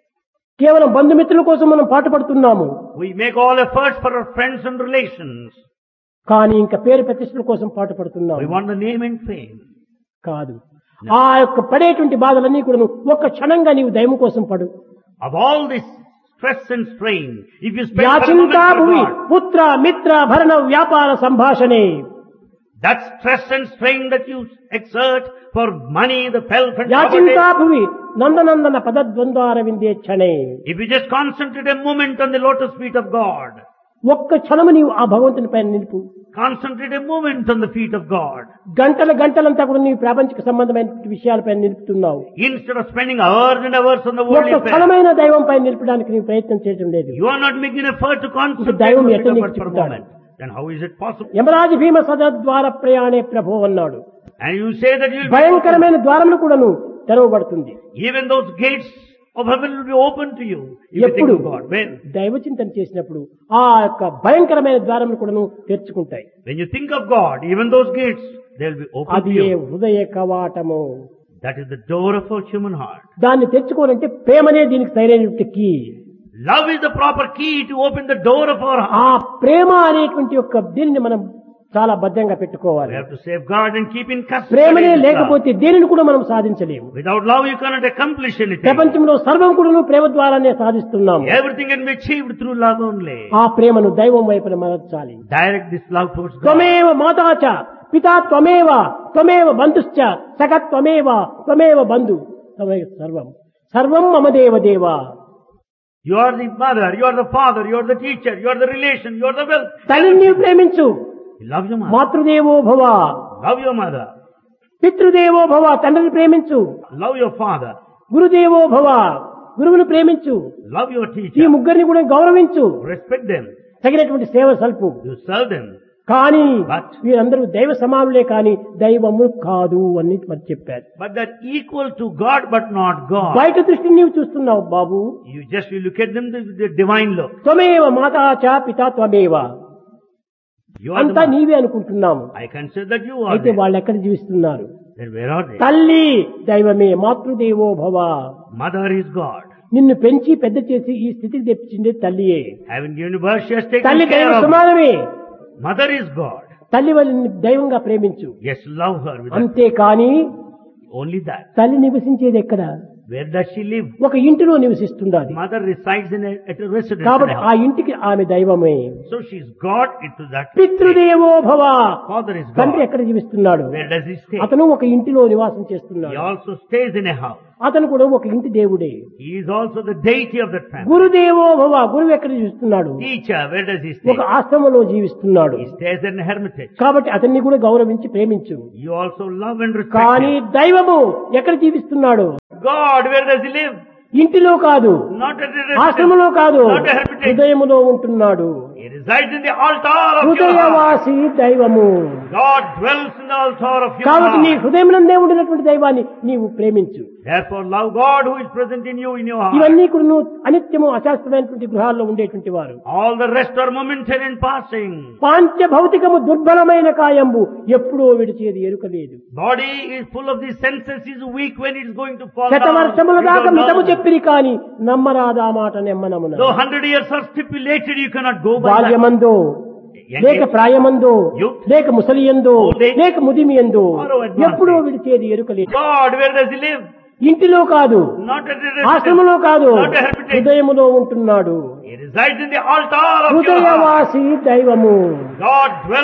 కేవలం బంధుమిత్రుల కోసం మనం పాటుపడుతున్నాము. We make all efforts for our friends and relations. కానీ ఇంకా పేరు ప్రతిష్టల కోసం పాటుపడుతున్నాము. We want the name and fame. కాదు, ఆ యొక్క పడేటువంటి బాధలన్నీ కూడా ఒక్క క్షణంగా నీవు దైవం కోసం పడు. Of all this stress and strain, if you spend for a moment యాచింతా for Bhuvi God, పుత్ర మిత్ర భరణ వ్యాపార సంభాషణే. that stress and strain that you exert for money, the pelf and యాచింతా property, Bhuvi నందనందన పదద్వంద్వార విందేక్షణే. if you just concentrate a moment on the lotus feet of God, ఒక్క క్షణము నీవు ఆ భగవంతుని పైన నిలుపు. concentrate a moment on the feet of God. గంటలంతా కూడా నీవు ప్రాపంచిక సంబంధమైన విషయాలపైన నిలుపుతున్నావు. Instead of spending hours and hours on the ఒక్క worldly affairs, క్షణమైన దైవం పైన నిలపడానికి నీవు ప్రయత్నం చేయడం లేదు. you are not making effort to concentrate దైవం on the ఎట్లా feet of నీకు God for a చెప్తాడు? moment. Then how is it possible? Yamaraja భీమ సదద్వార ప్రయాణే ప్రభో అన్నాడు. And you say that you will be భయంకరమైన ద్వారములు కూడాను తెరవబడుతుంది. even those gates of heaven will be open to you if you think ఎప్పుడు of God. When? దైవ చింతన చేసినప్పుడు ఆ యొక్క భయంకరమైన ద్వారములు కూడాను తెరుచుకుంటాయి. When you think of God, even those gates, they will be open to అది you. హృదయ కవాటము. That is the door of a human heart. దాన్ని తెచ్చుకోవాలంటే ప్రేమనే దీనికి సరైనటువంటి key. Love is the proper key to open the door of our ఆ heart. ప్రేమ అనేటువంటి యొక్క దీనిని మనం చాలా భద్రంగా We పెట్టుకోవాలి. have to safeguard and keep in custody. ప్రేమనే this love. లేకపోతే దేనిని కూడా మనం సాధించలేము. Without love, you cannot accomplish anything. ప్రపంచంలో సర్వం కూడా ప్రేమ ద్వారానే సాధిస్తున్నాము. Everything can be achieved through love only. ఆ ప్రేమను దైవం వైపున మరల్చాలి. Direct this love towards God. త్వమేవ మాతాచ పితా త్వమేవ త్వమేవ బంధుశ్చ సఖత్ త్వమేవ త్వమేవ బంధు త్వమేవ సర్వం సర్వం మమ దేవ దేవ. You are the mother, you are the father, you are the teacher, you are the relation, you are the wealth. తల్లిని నీవు ప్రేమించు. You love your mother. మాతృదేవో భవ. Love your mother. పితృదేవో భవ, తండ్రిని ప్రేమించు. Love your father. గురుదేవో భవ, గురువుని ప్రేమించు. Love your ఈ teacher. ముగ్గురిని కూడా గౌరవించు. Respect them. తగినటువంటి సేవ సల్పు. You serve them. కానీ But- వీరందరూ దైవ సమానులే కానీ దైవము కాదు అని మరి చెప్పారు. But they're equal to God but not God. బయట దృష్టిని నీవు చూస్తున్నావు బాబు. You look at them with the divine look. త్వమేవ మాతాచ పితా త్వమేవ You are the అంతా mother. నీవే అనుకుంటున్నాము. I consider that you are అయితే there. వాళ్ళు ఎక్కడ జీవిస్తున్నారు? Then where are they? తల్లి దైవమే, మాతృదేవో భవ. Mother is God. నిన్ను పెంచి పెద్ద చేసి ఈ స్థితికి తెప్పించిందే తల్లియే. Having given you birth, she has taken తల్లి care దైవ of you. సమానమే. Mother is God. తల్లి వాళ్ళని దైవంగా ప్రేమించు. Yes, love her with that. అంతేకాని Only that. తల్లి నివసించేది ఎక్కడ? Where does she live? ఒక ఇంటిలో నివసిస్తున్నది. Mother resides at a residence. కాబట్టి ఆ ఇంటికి ఆమె దైవమే. So she's God into that. పితృదేవో భవ. Father is తండ్రి God. ఎక్కడ జీవిస్తున్నాడు? Where does he stay? అతను ఒక ఇంటిలో నివాసం He చేస్తున్నాడు. also stays in a house. అతను కూడా ఒక ఇంటి దేవుడే. He is also the deity of that family. గురుదేవో భవ. గురువు ఎక్కడ జీవిస్తున్నాడు? Teacher, where does he ఒక stay? ఆశ్రమంలో జీవిస్తున్నాడు. He stays in a hermitage. కాబట్టి అతన్ని కూడా గౌరవించి ప్రేమించు. You also love and respect కానీ him. దైవము ఎక్కడ జీవిస్తున్నాడు? God, where does he live? ఇంటిలో కాదు, Not at a residence. ఆశ్రమంలో కాదు, Not a hermitage. హృదయములో ఉంటున్నాడు. He resides in the altar of your heart. హృదయవాసి దైవము. God dwells in the altar of your కాబట్టి నీ heart. హృదయమునందే ఉండినటువంటి దైవాన్ని నీవు ప్రేమించు. Therefore love God who is present in you in your heart. ఇవన్నీ కూడా నువ్వు అనిత్యము అశాస్త్రమైనటువంటి గృహాల్లో ఉండేటువంటి వారు. All the rest are momentary and passing. పాంచ భౌతికము దుర్బలమైన కాయంబు ఎప్పుడో విడిచేది ఎరుక లేదు. Body is full of these senses, is weak when it is going to fall శతవర్షముల down. దాకా You don't మితము know. చెప్పిరి కాని నమ్మరాదా మాట నెమ్మనమున. Though 100 years are stipulated, you cannot go by that. బాల్యమందో లేక ప్రాయమందో Youth. లేక ముసలియందో Old age. లేక ముదిమియందో Or advanced ఎప్పుడో age. విడిచేది ఎరుక లేదు. God, where does he live? ఇంటిలో కాదు, Not at a residence. ఆశ్రమంలో కాదు, Not a hermitage. హృదయములో ఉంటున్నాడు. He resides in the altar of your heart. హృదయవాసి దైవము. God dwells